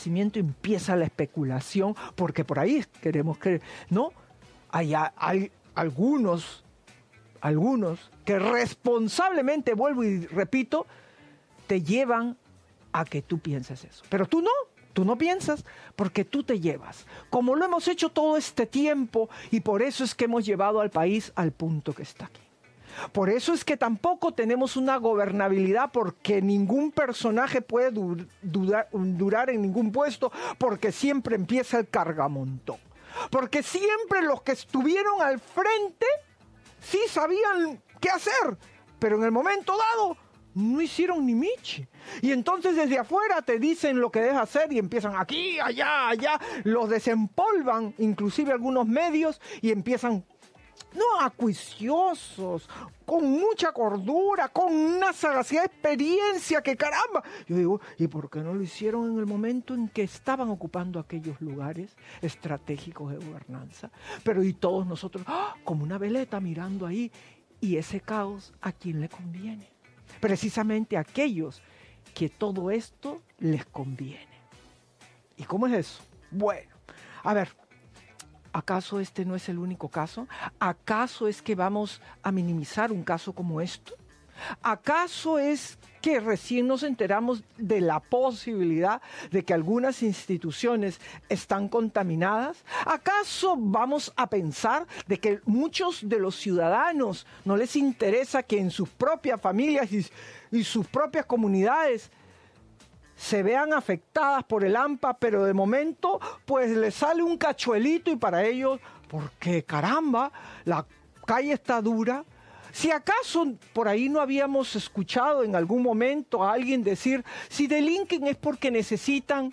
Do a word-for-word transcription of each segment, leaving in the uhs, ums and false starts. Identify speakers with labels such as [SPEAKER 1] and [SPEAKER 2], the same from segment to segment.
[SPEAKER 1] nacimiento empieza la especulación, porque por ahí queremos que, ¿no? Hay, hay algunos, algunos que responsablemente, vuelvo y repito, te llevan a que tú pienses eso. Pero tú no, tú no piensas porque tú te llevas. Como lo hemos hecho todo este tiempo, y por eso es que hemos llevado al país al punto que está aquí. Por eso es que tampoco tenemos una gobernabilidad, porque ningún personaje puede dur, durar, durar en ningún puesto, porque siempre empieza el cargamontón. Porque siempre los que estuvieron al frente sí sabían qué hacer, pero en el momento dado no hicieron ni michi. Y entonces desde afuera te dicen lo que debes hacer y empiezan aquí, allá, allá, los desempolvan, inclusive algunos medios, y empiezan... no acuiciosos, con mucha cordura, con una sagacidad de experiencia que caramba. Yo digo, ¿y por qué no lo hicieron en el momento en que estaban ocupando aquellos lugares estratégicos de gobernanza? Pero y todos nosotros, ¡ah!, como una veleta mirando ahí, y ese caos, ¿a quién le conviene? Precisamente a aquellos que todo esto les conviene. ¿Y cómo es eso? Bueno, a ver, ¿acaso este no es el único caso? ¿Acaso es que vamos a minimizar un caso como esto? ¿Acaso es que recién nos enteramos de la posibilidad de que algunas instituciones están contaminadas? ¿Acaso vamos a pensar de que muchos de los ciudadanos no les interesa que en sus propias familias y, y sus propias comunidades se vean afectadas por el AMPA, pero de momento pues les sale un cachuelito y para ellos, porque caramba, la calle está dura? Si acaso por ahí no habíamos escuchado en algún momento a alguien decir, si delinquen es porque necesitan.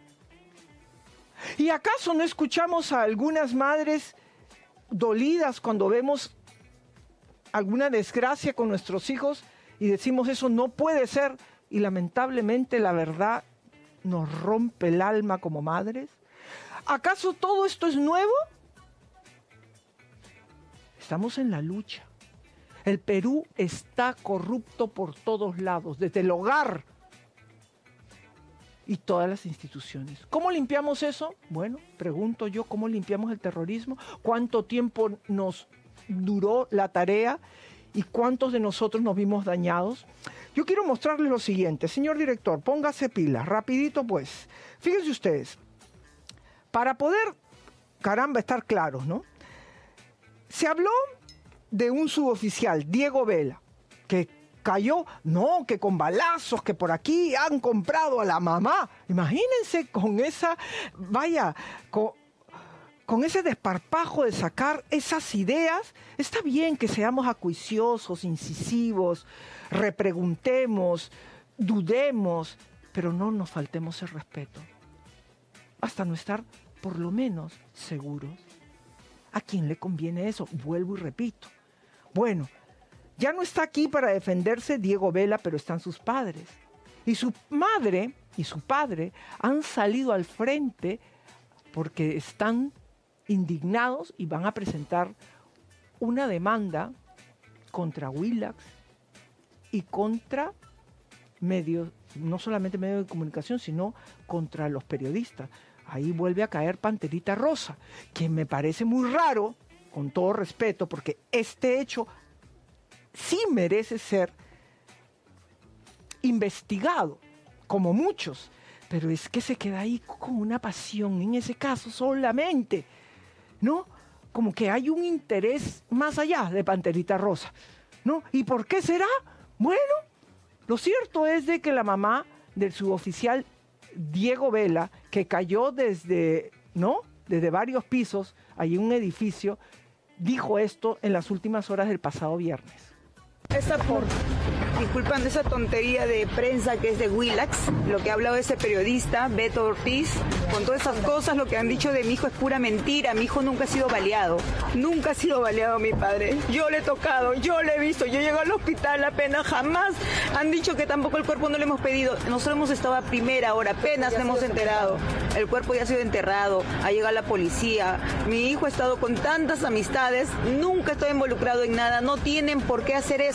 [SPEAKER 1] ¿Y acaso no escuchamos a algunas madres dolidas cuando vemos alguna desgracia con nuestros hijos y decimos, eso no puede ser? Y lamentablemente la verdad nos rompe el alma como madres. ¿Acaso todo esto es nuevo? Estamos en la lucha. El Perú está corrupto por todos lados, desde el hogar y todas las instituciones. ¿Cómo limpiamos eso? Bueno, pregunto yo, ¿cómo limpiamos el terrorismo? ¿Cuánto tiempo nos duró la tarea? ¿Y cuántos de nosotros nos vimos dañados? Yo quiero mostrarles lo siguiente. Señor director, póngase pilas, rapidito pues. Fíjense ustedes, para poder, caramba, estar claros, ¿no? Se habló de un suboficial, Diego Vela, que cayó, no, que con balazos, que por aquí han comprado a la mamá. Imagínense con esa, vaya, con... con ese desparpajo de sacar esas ideas. Está bien que seamos acuiciosos, incisivos, repreguntemos, dudemos, pero no nos faltemos el respeto, hasta no estar por lo menos seguros. ¿A quién le conviene eso? Vuelvo y repito. Bueno, ya no está aquí para defenderse Diego Vela, pero están sus padres. Y su madre y su padre han salido al frente porque están indignados y van a presentar una demanda contra Willax y contra medios, no solamente medios de comunicación, sino contra los periodistas. Ahí vuelve a caer Panterita Rosa, que me parece muy raro, con todo respeto, porque este hecho sí merece ser investigado, como muchos, pero es que se queda ahí con una pasión en ese caso solamente, ¿no? Como que hay un interés más allá de Panterita Rosa, ¿no? ¿Y por qué será? Bueno, lo cierto es de que la mamá del suboficial Diego Vela, que cayó desde, ¿no?, desde varios pisos, ahí en un edificio, dijo esto en las últimas horas del pasado viernes.
[SPEAKER 2] Esa por, disculpando esa tontería de prensa que es de Willax, lo que ha hablado ese periodista, Beto Ortiz, con todas esas cosas, lo que han dicho de mi hijo es pura mentira. Mi hijo nunca ha sido baleado, nunca ha sido baleado mi padre. Yo le he tocado, yo le he visto, yo llego al hospital apenas, jamás han dicho que tampoco el cuerpo no le hemos pedido. Nosotros hemos estado a primera hora, apenas nos hemos enterado. El cuerpo ya ha sido enterrado, ha llegado la policía. Mi hijo ha estado con tantas amistades, nunca ha estado involucrado en nada, no tienen por qué hacer esto.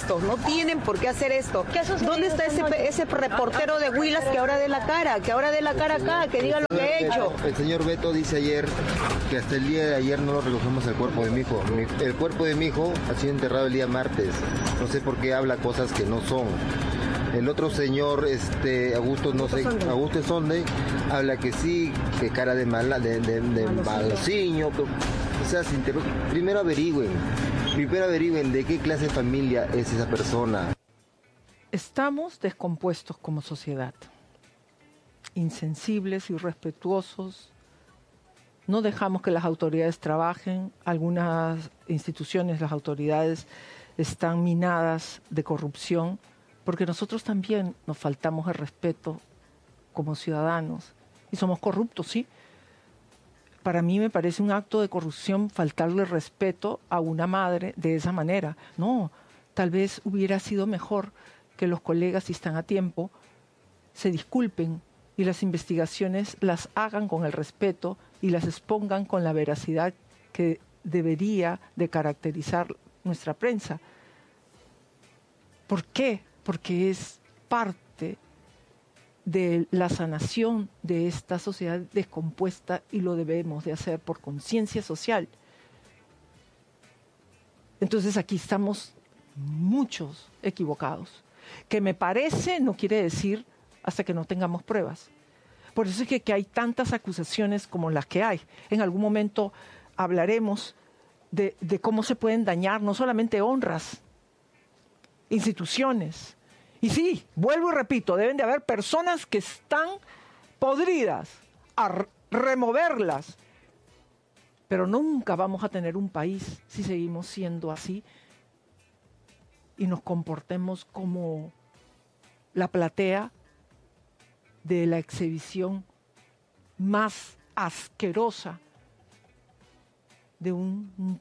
[SPEAKER 2] esto, no tienen por qué hacer esto. ¿Dónde está ese, ese reportero de Willax que ahora dé la cara, que ahora dé la cara acá, que diga lo que he hecho?
[SPEAKER 3] El señor Beto dice ayer que hasta el día de ayer no lo recogemos el cuerpo de mi hijo. El cuerpo de mi hijo ha sido enterrado el día martes. No sé por qué habla cosas que no son. El otro señor, este, Augusto, no sé, Augusto Sonde, habla que sí, que cara de mala, de, de, de malociño. O sea, primero averigüen, primero averigüen de qué clase de familia es esa persona.
[SPEAKER 1] Estamos descompuestos como sociedad, insensibles, irrespetuosos. No dejamos que las autoridades trabajen. Algunas instituciones, las autoridades, están minadas de corrupción, porque nosotros también nos faltamos el respeto como ciudadanos y somos corruptos, sí. Para mí me parece un acto de corrupción faltarle respeto a una madre de esa manera. No, tal vez hubiera sido mejor que los colegas, si están a tiempo, se disculpen y las investigaciones las hagan con el respeto y las expongan con la veracidad que debería de caracterizar nuestra prensa. ¿Por qué? Porque es parte de la sanación de esta sociedad descompuesta y lo debemos de hacer por conciencia social. Entonces aquí estamos muchos equivocados. Que me parece no quiere decir hasta que no tengamos pruebas. Por eso es que, que hay tantas acusaciones como las que hay. En algún momento hablaremos de, de cómo se pueden dañar no solamente honras, instituciones. Y sí, vuelvo y repito, deben de haber personas que están podridas, a removerlas. Pero nunca vamos a tener un país si seguimos siendo así y nos comportemos como la platea de la exhibición más asquerosa de un,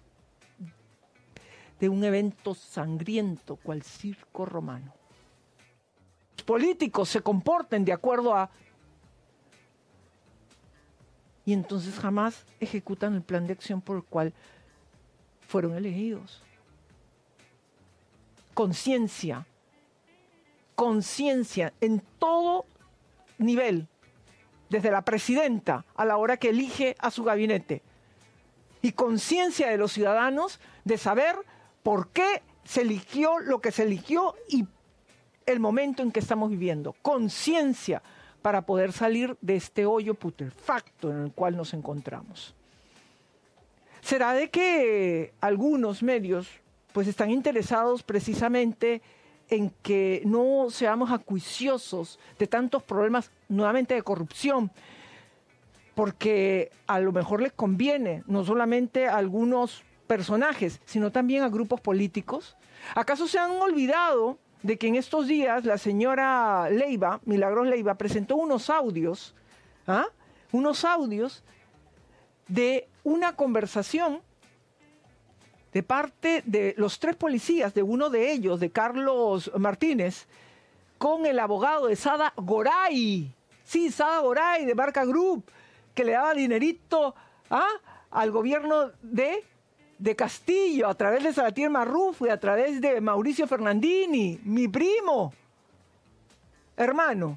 [SPEAKER 1] de un evento sangriento cual circo romano. Los políticos se comporten de acuerdo a... y entonces jamás ejecutan el plan de acción por el cual fueron elegidos. Conciencia, conciencia en todo nivel, desde la presidenta a la hora que elige a su gabinete, y conciencia de los ciudadanos de saber por qué se eligió lo que se eligió y el momento en que estamos viviendo. Conciencia para poder salir de este hoyo putrefacto en el cual nos encontramos. ¿Será de que algunos medios pues están interesados precisamente en que no seamos acuiciosos de tantos problemas, nuevamente de corrupción? Porque a lo mejor les conviene no solamente a algunos personajes, sino también a grupos políticos. ¿Acaso se han olvidado de que en estos días la señora Leiva, Milagros Leiva, presentó unos audios, ¿ah? unos audios de una conversación de parte de los tres policías, de uno de ellos, de Carlos Martínez, con el abogado de Sada Goray, sí, Sada Goray de Barca Group, que le daba dinerito ¿ah? al gobierno de, de Castillo, a través de Salatiel Marrufo y a través de Mauricio Fernandini, mi primo, hermano.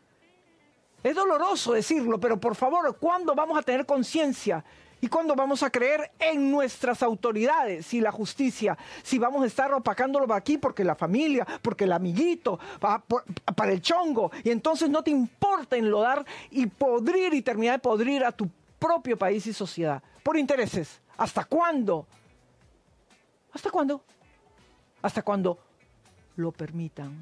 [SPEAKER 1] Es doloroso decirlo, pero por favor, ¿cuándo vamos a tener conciencia? ¿Y cuándo vamos a creer en nuestras autoridades y la justicia? Si vamos a estar opacándolo aquí porque la familia, porque el amiguito, para, para el chongo, y entonces no te importa enlodar y podrir y terminar de podrir a tu propio país y sociedad por intereses. ¿Hasta cuándo? ¿Hasta cuándo? Hasta cuando lo permitan.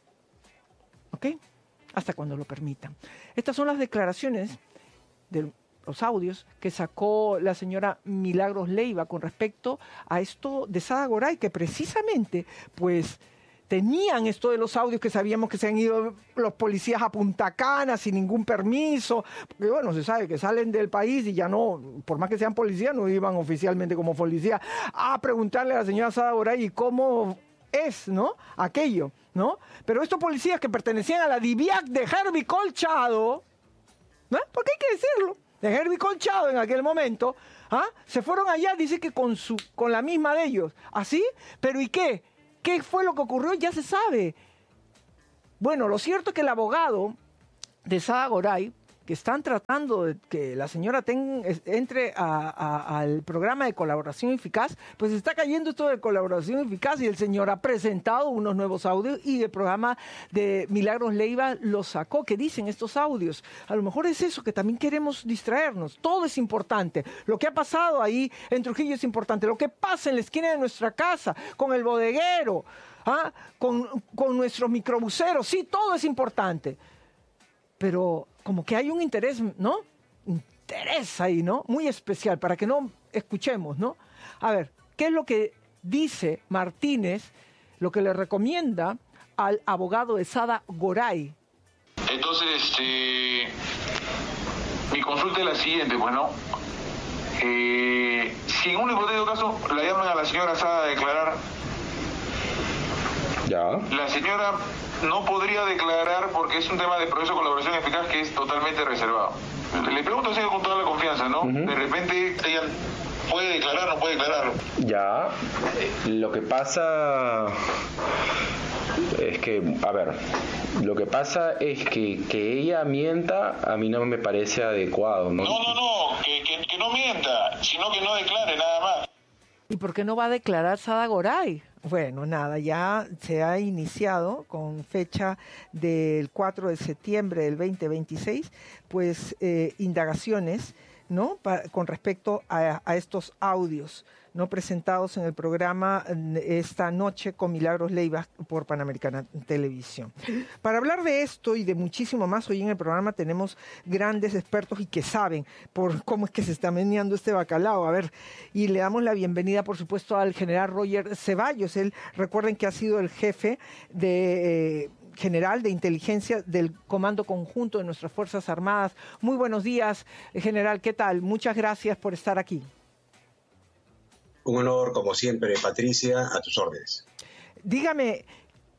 [SPEAKER 1] ¿Ok? Hasta cuando lo permitan. Estas son las declaraciones del los audios que sacó la señora Milagros Leiva con respecto a esto de Sada Goray, que precisamente pues tenían esto de los audios que sabíamos que se han ido los policías a Punta Cana sin ningún permiso, porque bueno, se sabe que salen del país y ya no, por más que sean policías, no iban oficialmente como policía a preguntarle a la señora Sada Goray cómo es, ¿no? Aquello, ¿no? Pero estos policías que pertenecían a la DIVIAC de Herbie Colchado, ¿no? Porque hay que decirlo, de Herbie Colchado en aquel momento, ¿ah? Se fueron allá, dice que con, su, con la misma de ellos. ¿Así? ¿Pero y qué? ¿Qué fue lo que ocurrió? Ya se sabe. Bueno, lo cierto es que el abogado de Sada Goray, que están tratando de que la señora ten, entre a, a, al programa de colaboración eficaz, pues está cayendo esto de colaboración eficaz y el señor ha presentado unos nuevos audios y el programa de Milagros Leiva los sacó. ¿Qué dicen estos audios? A lo mejor es eso, que también queremos distraernos. Todo es importante. Lo que ha pasado ahí en Trujillo es importante. Lo que pasa en la esquina de nuestra casa, con el bodeguero, ¿ah? con, con nuestros microbuseros, sí, todo es importante. Pero como que hay un interés, ¿no? Interés ahí, ¿no? Muy especial, para que no escuchemos, ¿no? A ver, ¿qué es lo que dice Martínez, lo que le recomienda al abogado de Sada Goray?
[SPEAKER 4] Entonces, este, mi consulta es la siguiente, pues, ¿no? Eh, si en un hipotético caso la llaman a la señora Sada a declarar,
[SPEAKER 5] ya.
[SPEAKER 4] La señora no podría declarar porque es un tema de proceso de colaboración eficaz que es totalmente reservado. Le pregunto así con toda la confianza, ¿no? Uh-huh. De repente ella puede declarar, no puede declarar.
[SPEAKER 5] Ya, lo que pasa es que, a ver, lo que pasa es que que ella mienta a mí no me parece adecuado, ¿no?
[SPEAKER 4] No, no, no, que, que, que no mienta, sino que no declare nada más.
[SPEAKER 1] ¿Y por qué no va a declarar Sada Goray? Bueno, nada, ya se ha iniciado con fecha del cuatro de septiembre del veinte veintiséis, pues eh, indagaciones, ¿no? Pa- con respecto a, a estos audios, ¿no? Presentados en el programa esta noche con Milagros Leiva por Panamericana Televisión. Para hablar de esto y de muchísimo más, hoy en el programa tenemos grandes expertos y que saben por cómo es que se está meneando este bacalao. A ver, y le damos la bienvenida, por supuesto, al general Roger Ceballos. Él, recuerden que ha sido el jefe de... Eh, general de inteligencia del Comando Conjunto de nuestras Fuerzas Armadas. Muy buenos días, general, ¿qué tal? Muchas gracias por estar aquí.
[SPEAKER 6] Un honor, como siempre, Patricia, a tus órdenes.
[SPEAKER 1] Dígame,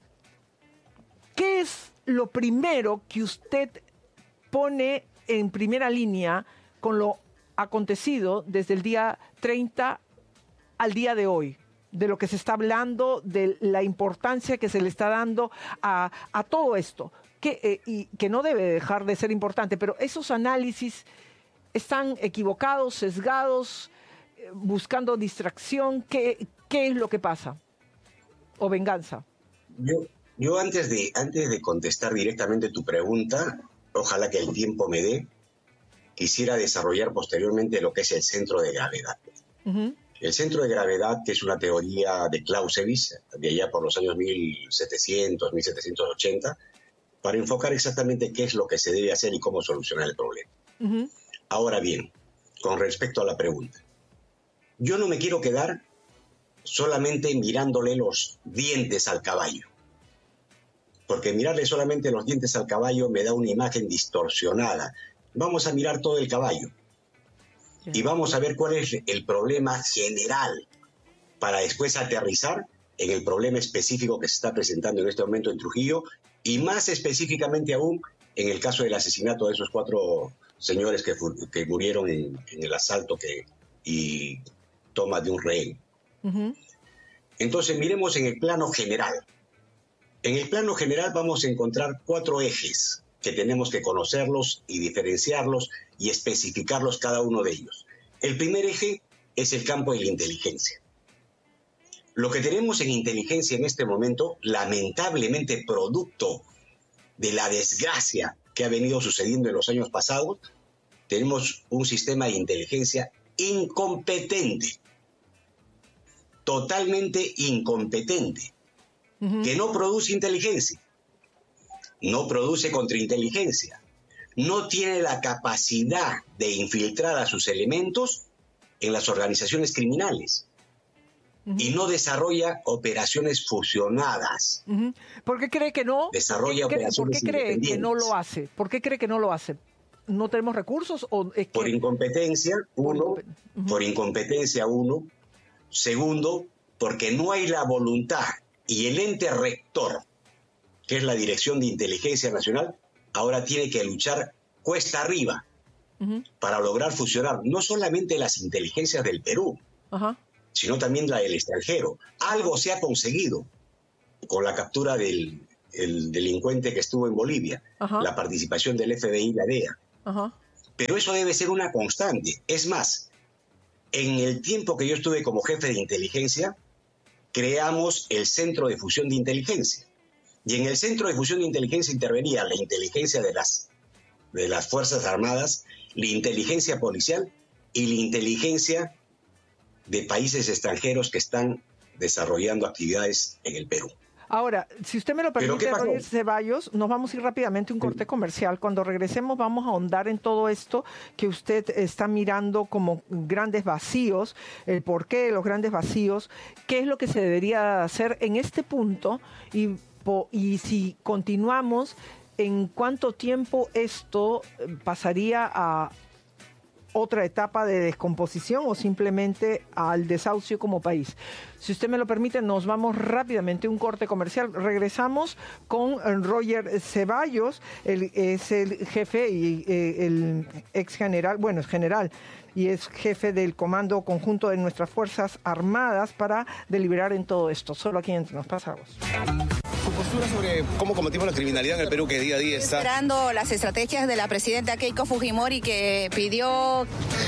[SPEAKER 1] ¿qué es lo primero que usted pone en primera línea con lo acontecido desde el día treinta al día de hoy? De lo que se está hablando, de la importancia que se le está dando a, a todo esto, que, eh, y que no debe dejar de ser importante, pero esos análisis están equivocados, sesgados, eh, buscando distracción. ¿Qué, qué es lo que pasa? ¿O venganza?
[SPEAKER 6] Yo, yo antes de, antes de contestar directamente tu pregunta, ojalá que el tiempo me dé, quisiera desarrollar posteriormente lo que es el centro de gravedad. Uh-huh. El centro de gravedad, que es una teoría de Clausewitz, de allá por los años mil setecientos, mil setecientos ochenta, para enfocar exactamente qué es lo que se debe hacer y cómo solucionar el problema. Uh-huh. Ahora bien, con respecto a la pregunta, yo no me quiero quedar solamente mirándole los dientes al caballo, porque mirarle solamente los dientes al caballo me da una imagen distorsionada. Vamos a mirar todo el caballo. Y vamos a ver cuál es el problema general para después aterrizar en el problema específico que se está presentando en este momento en Trujillo y más específicamente aún en el caso del asesinato de esos cuatro señores que, que murieron en, en el asalto que, y toma de un rehén. Uh-huh. Entonces miremos en el plano general. En el plano general vamos a encontrar cuatro ejes que tenemos que conocerlos y diferenciarlos y especificarlos cada uno de ellos. El primer eje es el campo de la inteligencia. Lo que tenemos en inteligencia en este momento, lamentablemente producto de la desgracia que ha venido sucediendo en los años pasados, tenemos un sistema de inteligencia incompetente, totalmente incompetente, uh-huh. que no produce inteligencia. No produce contrainteligencia, no tiene la capacidad de infiltrar a sus elementos en las organizaciones criminales uh-huh. y no desarrolla operaciones fusionadas.
[SPEAKER 1] Uh-huh. ¿Por qué cree que no?
[SPEAKER 6] Desarrolla
[SPEAKER 1] ¿Qué,
[SPEAKER 6] operaciones
[SPEAKER 1] ¿Por qué cree que no lo hace? ¿Por qué cree que no lo hace? ¿No tenemos recursos? O es que...
[SPEAKER 6] Por incompetencia, uno. Por, uh-huh. por incompetencia, uno. Segundo, porque no hay la voluntad y el ente rector, que es la Dirección de Inteligencia Nacional, ahora tiene que luchar cuesta arriba uh-huh. para lograr fusionar no solamente las inteligencias del Perú, uh-huh. sino también la del extranjero. Algo se ha conseguido, con la captura del el delincuente que estuvo en Bolivia, Ajá. la participación del F B I y la D E A. Ajá. Pero eso debe ser una constante. Es más, en el tiempo que yo estuve como jefe de inteligencia, creamos el Centro de Fusión de Inteligencia. Y en el Centro de Fusión de Inteligencia intervenía la inteligencia de las, de las Fuerzas Armadas, la inteligencia policial y la inteligencia de países extranjeros que están desarrollando actividades en el Perú.
[SPEAKER 1] Ahora, si usted me lo permite, Roger Ceballos, nos vamos a ir rápidamente a un corte comercial. Cuando regresemos vamos a ahondar en todo esto que usted está mirando como grandes vacíos, el porqué de los grandes vacíos, qué es lo que se debería hacer en este punto y, y si continuamos, en cuánto tiempo esto pasaría a otra etapa de descomposición o simplemente al desahucio como país. Si usted me lo permite, nos vamos rápidamente a un corte comercial. Regresamos con Roger Ceballos, él es el jefe y eh, el ex general, bueno, es general, y es jefe del Comando Conjunto de nuestras Fuerzas Armadas para deliberar en todo esto. Solo aquí entre nos pasamos.
[SPEAKER 7] Su postura sobre cómo combatimos la criminalidad en el Perú que día a día está...
[SPEAKER 8] Esperando las estrategias de la presidenta Keiko Fujimori, que pidió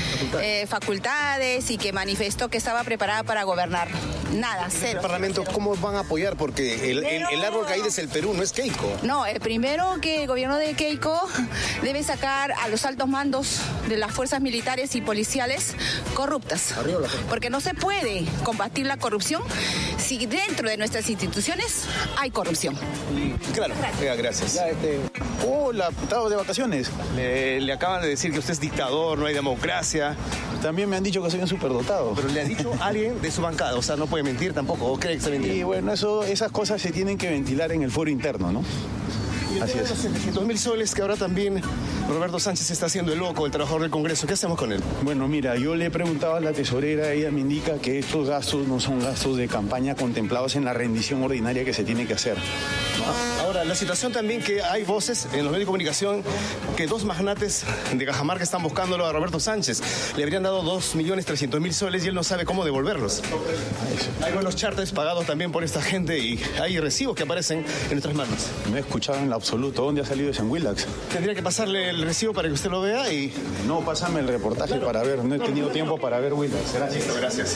[SPEAKER 8] eh, facultades y que manifestó que estaba preparada para gobernar. Nada, cero.
[SPEAKER 7] ¿El Parlamento cómo van a apoyar? Porque el, el, el árbol caído es el Perú, no es Keiko.
[SPEAKER 8] No, el primero que el gobierno de Keiko debe sacar a los altos mandos de las fuerzas militares y policiales corruptas. Porque no se puede combatir la corrupción si dentro de nuestras instituciones hay corrupción.
[SPEAKER 7] Claro, gracias. gracias. Ya, este... Hola, estaba de vacaciones. Le, le acaban de decir que usted es dictador, no hay democracia.
[SPEAKER 9] También me han dicho que soy un superdotado.
[SPEAKER 7] Pero le ha dicho alguien de su bancada, o sea, no puede mentir tampoco, ¿o cree que está mintiendo?
[SPEAKER 9] Y bueno, eso, esas cosas se tienen que ventilar en el foro interno, ¿no?
[SPEAKER 7] Así es. Los setecientos mil soles que ahora también Roberto Sánchez está haciendo el loco, el trabajador del Congreso. ¿Qué hacemos con él?
[SPEAKER 9] Bueno, mira, yo le he preguntado a la tesorera, ella me indica que estos gastos no son gastos de campaña contemplados en la rendición ordinaria que se tiene que hacer.
[SPEAKER 7] Ah, ahora, la situación también que hay voces en los medios de comunicación que dos magnates de Cajamarca están buscándolo a Roberto Sánchez. Le habrían dado dos millones trescientos mil soles y él no sabe cómo devolverlos. Eso. Hay buenos charters pagados también por esta gente y hay recibos que aparecen en nuestras manos.
[SPEAKER 9] No he escuchado en la absoluto. ¿Dónde ha salido ese en Willax?
[SPEAKER 7] Tendría que pasarle el recibo para que usted lo vea y...
[SPEAKER 9] No, pásame el reportaje claro. para ver. No he tenido no, tiempo para ver Willax.
[SPEAKER 7] Gracias. Gracias.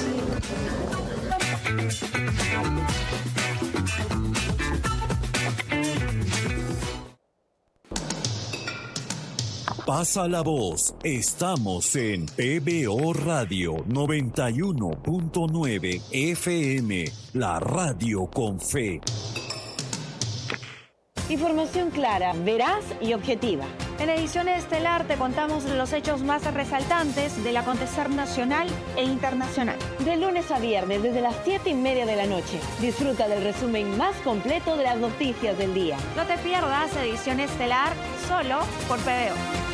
[SPEAKER 10] Pasa la voz. Estamos en P B O Radio noventa y uno punto nueve F M, la radio con fe.
[SPEAKER 11] Información clara, veraz y objetiva. En edición estelar te contamos los hechos más resaltantes del acontecer nacional e internacional. De lunes a viernes, desde las siete y media de la noche. Disfruta del resumen más completo de las noticias del día. No te pierdas edición estelar solo por P B O.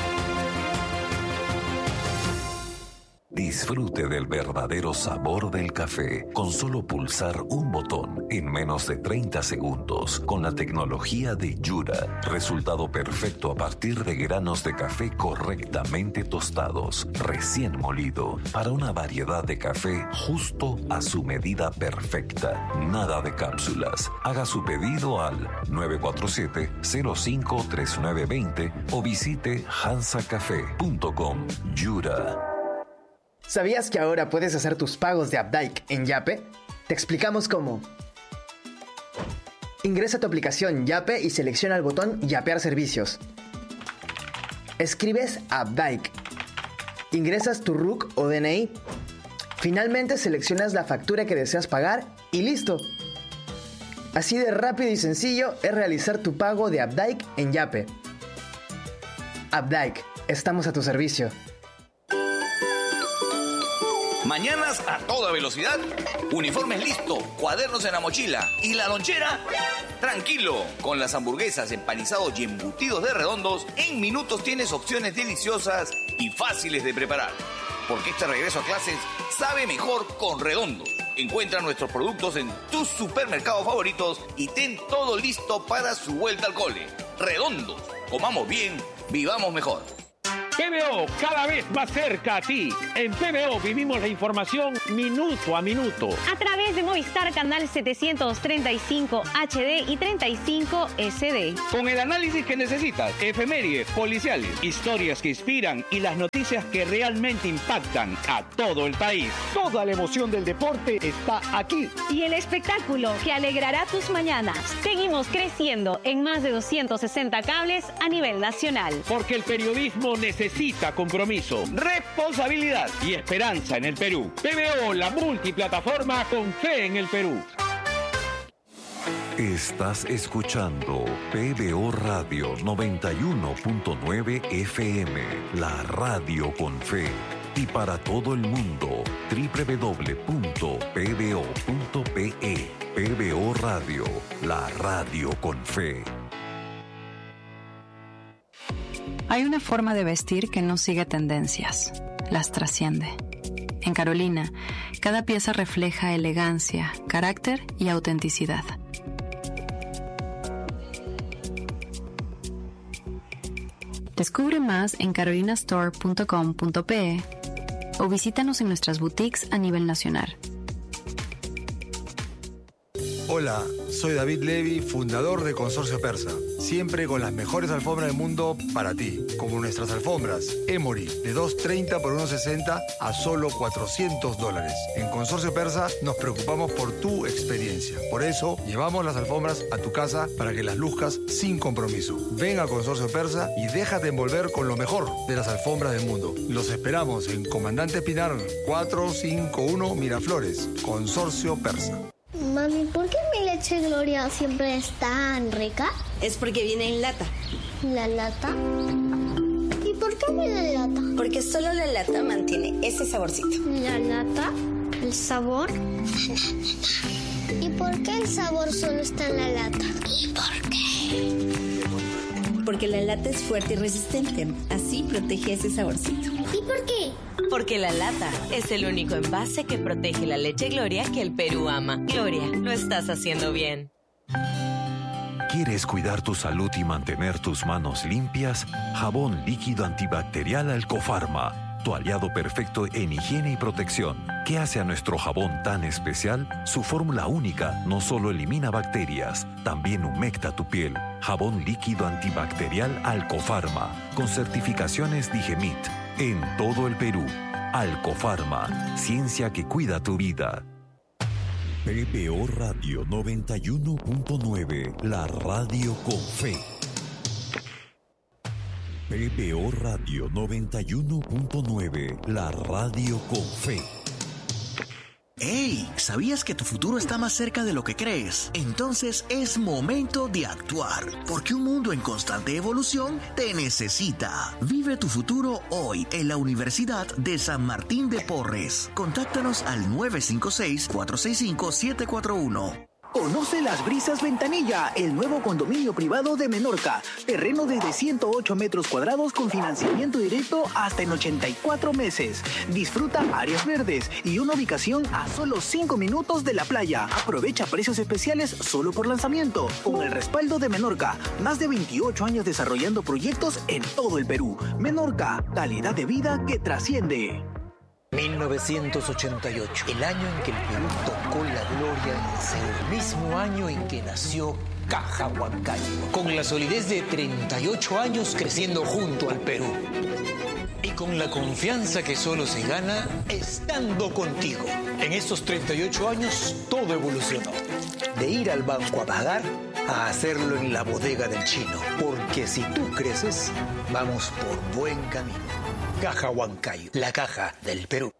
[SPEAKER 10] Disfrute del verdadero sabor del café con solo pulsar un botón en menos de treinta segundos con la tecnología de Yura. Resultado perfecto a partir de granos de café correctamente tostados, recién molido, para una variedad de café justo a su medida perfecta. Nada de cápsulas. Haga su pedido al nueve cuatro siete, cero cinco tres nueve dos cero o visite hansa café punto com. Yura.
[SPEAKER 12] ¿Sabías que ahora puedes hacer tus pagos de Updike en Yape? Te explicamos cómo. Ingresa a tu aplicación Yape y selecciona el botón Yapear servicios. Escribes Updike. Ingresas tu R U C o D N I. Finalmente seleccionas la factura que deseas pagar y listo. Así de rápido y sencillo es realizar tu pago de Updike en Yape. Updike, estamos a tu servicio.
[SPEAKER 13] Mañanas a toda velocidad, uniformes listo, cuadernos en la mochila y la lonchera, tranquilo. Con las hamburguesas, empanizados y embutidos de Redondos, en minutos tienes opciones deliciosas y fáciles de preparar. Porque este regreso a clases sabe mejor con Redondos. Encuentra nuestros productos en tus supermercados favoritos y ten todo listo para su vuelta al cole. Redondos, comamos bien, vivamos mejor.
[SPEAKER 14] P B O, cada vez más cerca a ti. En P B O vivimos la información minuto a minuto.
[SPEAKER 11] A través de Movistar Canal setecientos treinta y cinco H D y treinta y cinco S D.
[SPEAKER 14] Con el análisis que necesitas, efemérides, policiales, historias que inspiran y las noticias que realmente impactan a todo el país.
[SPEAKER 15] Toda la emoción del deporte está aquí.
[SPEAKER 11] Y el espectáculo que alegrará tus mañanas. Seguimos creciendo en más de doscientos sesenta cables a nivel nacional.
[SPEAKER 14] Porque el periodismo necesita compromiso, responsabilidad y esperanza en el Perú. P B O, la multiplataforma con fe en el Perú.
[SPEAKER 10] Estás escuchando P B O Radio noventa y uno punto nueve F M, la radio con fe. Y para todo el mundo, doble u doble u doble u punto p b o punto p e. P B O Radio, la radio con fe.
[SPEAKER 16] Hay una forma de vestir que no sigue tendencias, las trasciende. En Carolina, cada pieza refleja elegancia, carácter y autenticidad. Descubre más en carolina store punto com punto p e o visítanos en nuestras boutiques a nivel nacional.
[SPEAKER 17] Hola, soy David Levy, fundador de Consorcio Persa. Siempre con las mejores alfombras del mundo para ti, como nuestras alfombras Emory, de dos treinta por uno sesenta a solo cuatrocientos dólares. En Consorcio Persa nos preocupamos por tu experiencia. Por eso, llevamos las alfombras a tu casa para que las luzcas sin compromiso. Ven a Consorcio Persa y déjate envolver con lo mejor de las alfombras del mundo. Los esperamos en Comandante Pinar cuatrocientos cincuenta y uno Miraflores, Consorcio Persa.
[SPEAKER 18] Mami, ¿por qué mi leche Gloria siempre es tan rica?
[SPEAKER 19] Es porque viene en lata.
[SPEAKER 18] ¿La lata? ¿Y por qué viene en lata?
[SPEAKER 19] Porque solo la lata mantiene ese saborcito.
[SPEAKER 18] ¿La lata? ¿El sabor? ¿Y por qué el sabor solo está en la lata? ¿Y por qué?
[SPEAKER 19] Porque la lata es fuerte y resistente. Así protege ese saborcito.
[SPEAKER 18] ¿Y por qué?
[SPEAKER 20] Porque la lata es el único envase que protege la leche Gloria que el Perú ama. Gloria, lo estás haciendo bien.
[SPEAKER 10] ¿Quieres cuidar tu salud y mantener tus manos limpias? Jabón líquido antibacterial Alcofarma, tu aliado perfecto en higiene y protección. ¿Qué hace a nuestro jabón tan especial? Su fórmula única no solo elimina bacterias, también humecta tu piel. Jabón líquido antibacterial Alcofarma, con certificaciones Digemit, en todo el Perú. Alcofarma, ciencia que cuida tu vida.
[SPEAKER 21] P B O Radio noventa y uno punto nueve, la radio con fe. P B O Radio noventa y uno punto nueve, la radio con fe.
[SPEAKER 22] ¡Hey! ¿Sabías que tu futuro está más cerca de lo que crees? Entonces es momento de actuar, porque un mundo en constante evolución te necesita. Vive tu futuro hoy en la Universidad de San Martín de Porres. Contáctanos al nueve cinco seis, cuatro seis cinco, siete cuatro uno.
[SPEAKER 23] Conoce Las Brisas Ventanilla, el nuevo condominio privado de Menorca. Terreno desde ciento ocho metros cuadrados con financiamiento directo hasta en ochenta y cuatro meses. Disfruta áreas verdes y una ubicación a solo cinco minutos de la playa. Aprovecha precios especiales solo por lanzamiento. Con el respaldo de Menorca, más de veintiocho años desarrollando proyectos en todo el Perú. Menorca, calidad de vida que trasciende.
[SPEAKER 24] mil novecientos ochenta y ocho, el año en que el Perú tocó la gloria en Seúl, el mismo año en que nació Caja Huancayo, con la solidez de treinta y ocho años creciendo junto al Perú. Y con la confianza que solo se gana estando contigo. En estos treinta y ocho años todo evolucionó. De ir al banco a pagar a hacerlo en la bodega del chino. Porque si tú creces, vamos por buen camino. Caja Huancayo, la caja del Perú.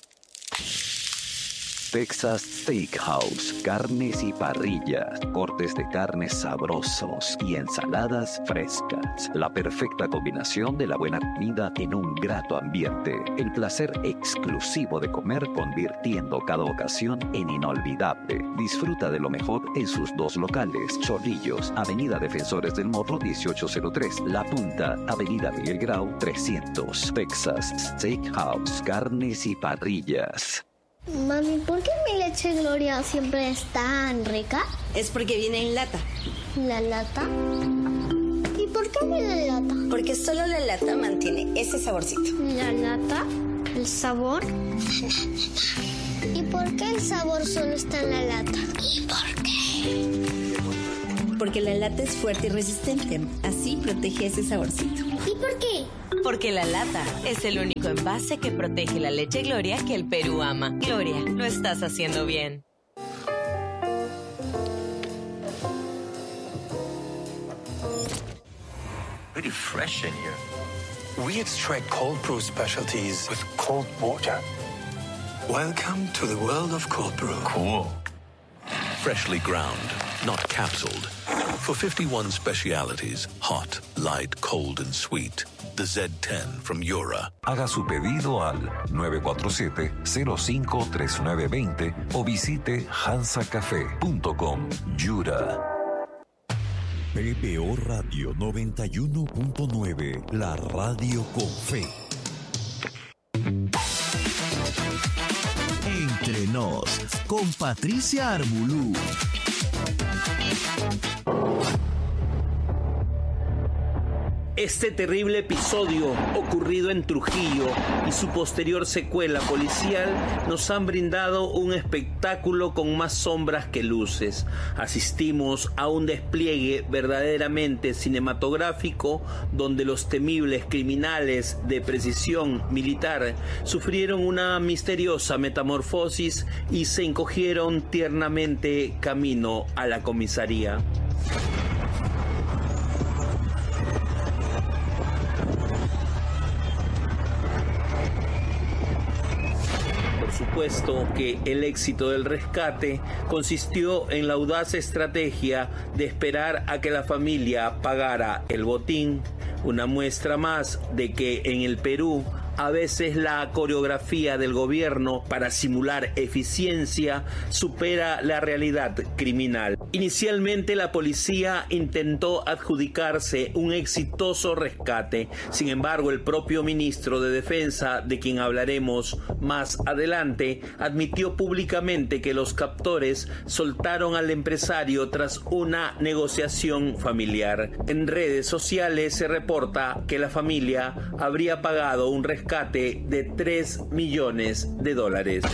[SPEAKER 25] Texas Steakhouse, carnes y parrillas, cortes de carnes sabrosos y ensaladas frescas. La perfecta combinación de la buena comida en un grato ambiente. El placer exclusivo de comer convirtiendo cada ocasión en inolvidable. Disfruta de lo mejor en sus dos locales. Chorrillos, Avenida Defensores del Morro dieciocho cero tres. La Punta, Avenida Miguel Grau trescientos. Texas Steakhouse, carnes y parrillas.
[SPEAKER 18] Mami, ¿por qué mi leche Gloria siempre es tan rica?
[SPEAKER 19] Es porque viene en lata.
[SPEAKER 18] ¿La lata? ¿Y por por qué huele a lata?
[SPEAKER 19] Porque solo la lata mantiene ese saborcito.
[SPEAKER 18] ¿La lata? ¿El sabor? ¿Y por qué el sabor solo está en la lata? ¿Y por qué?
[SPEAKER 19] Porque la lata es fuerte y resistente. Así protege ese saborcito.
[SPEAKER 18] ¿Y por qué?
[SPEAKER 20] Porque la lata es el único envase que protege la leche Gloria que el Perú ama. Gloria, lo estás haciendo bien.
[SPEAKER 2] Very fresh in here. We extract cold brew specialties with cold water. Welcome to the world of cold brew.
[SPEAKER 3] Cool. Freshly ground, not capsuled. For fifty-one specialities, hot, light, cold and sweet. The Z ten from Yura.
[SPEAKER 10] Haga su pedido al nueve cuatro siete, cero cinco tres nueve dos cero o visite hansa café punto com. Yura.
[SPEAKER 21] P B O Radio noventa y uno punto nueve, la radio con fe.
[SPEAKER 22] Entre nos, con Patricia Armbulú.
[SPEAKER 4] Este terrible episodio ocurrido en Trujillo y su posterior secuela policial nos han brindado un espectáculo con más sombras que luces. Asistimos a un despliegue verdaderamente cinematográfico donde los temibles criminales de precisión militar sufrieron una misteriosa metamorfosis y se encogieron tiernamente camino a la comisaría. Puesto que el éxito del rescate consistió en la audaz estrategia de esperar a que la familia pagara el botín, una muestra más de que en el Perú a veces la coreografía del gobierno para simular eficiencia supera la realidad criminal. Inicialmente la policía intentó adjudicarse un exitoso rescate. Sin embargo, el propio ministro de Defensa, de quien hablaremos más adelante, admitió públicamente que los captores soltaron al empresario tras una negociación familiar. En redes sociales se reporta que la familia habría pagado un rescate de tres millones de dólares.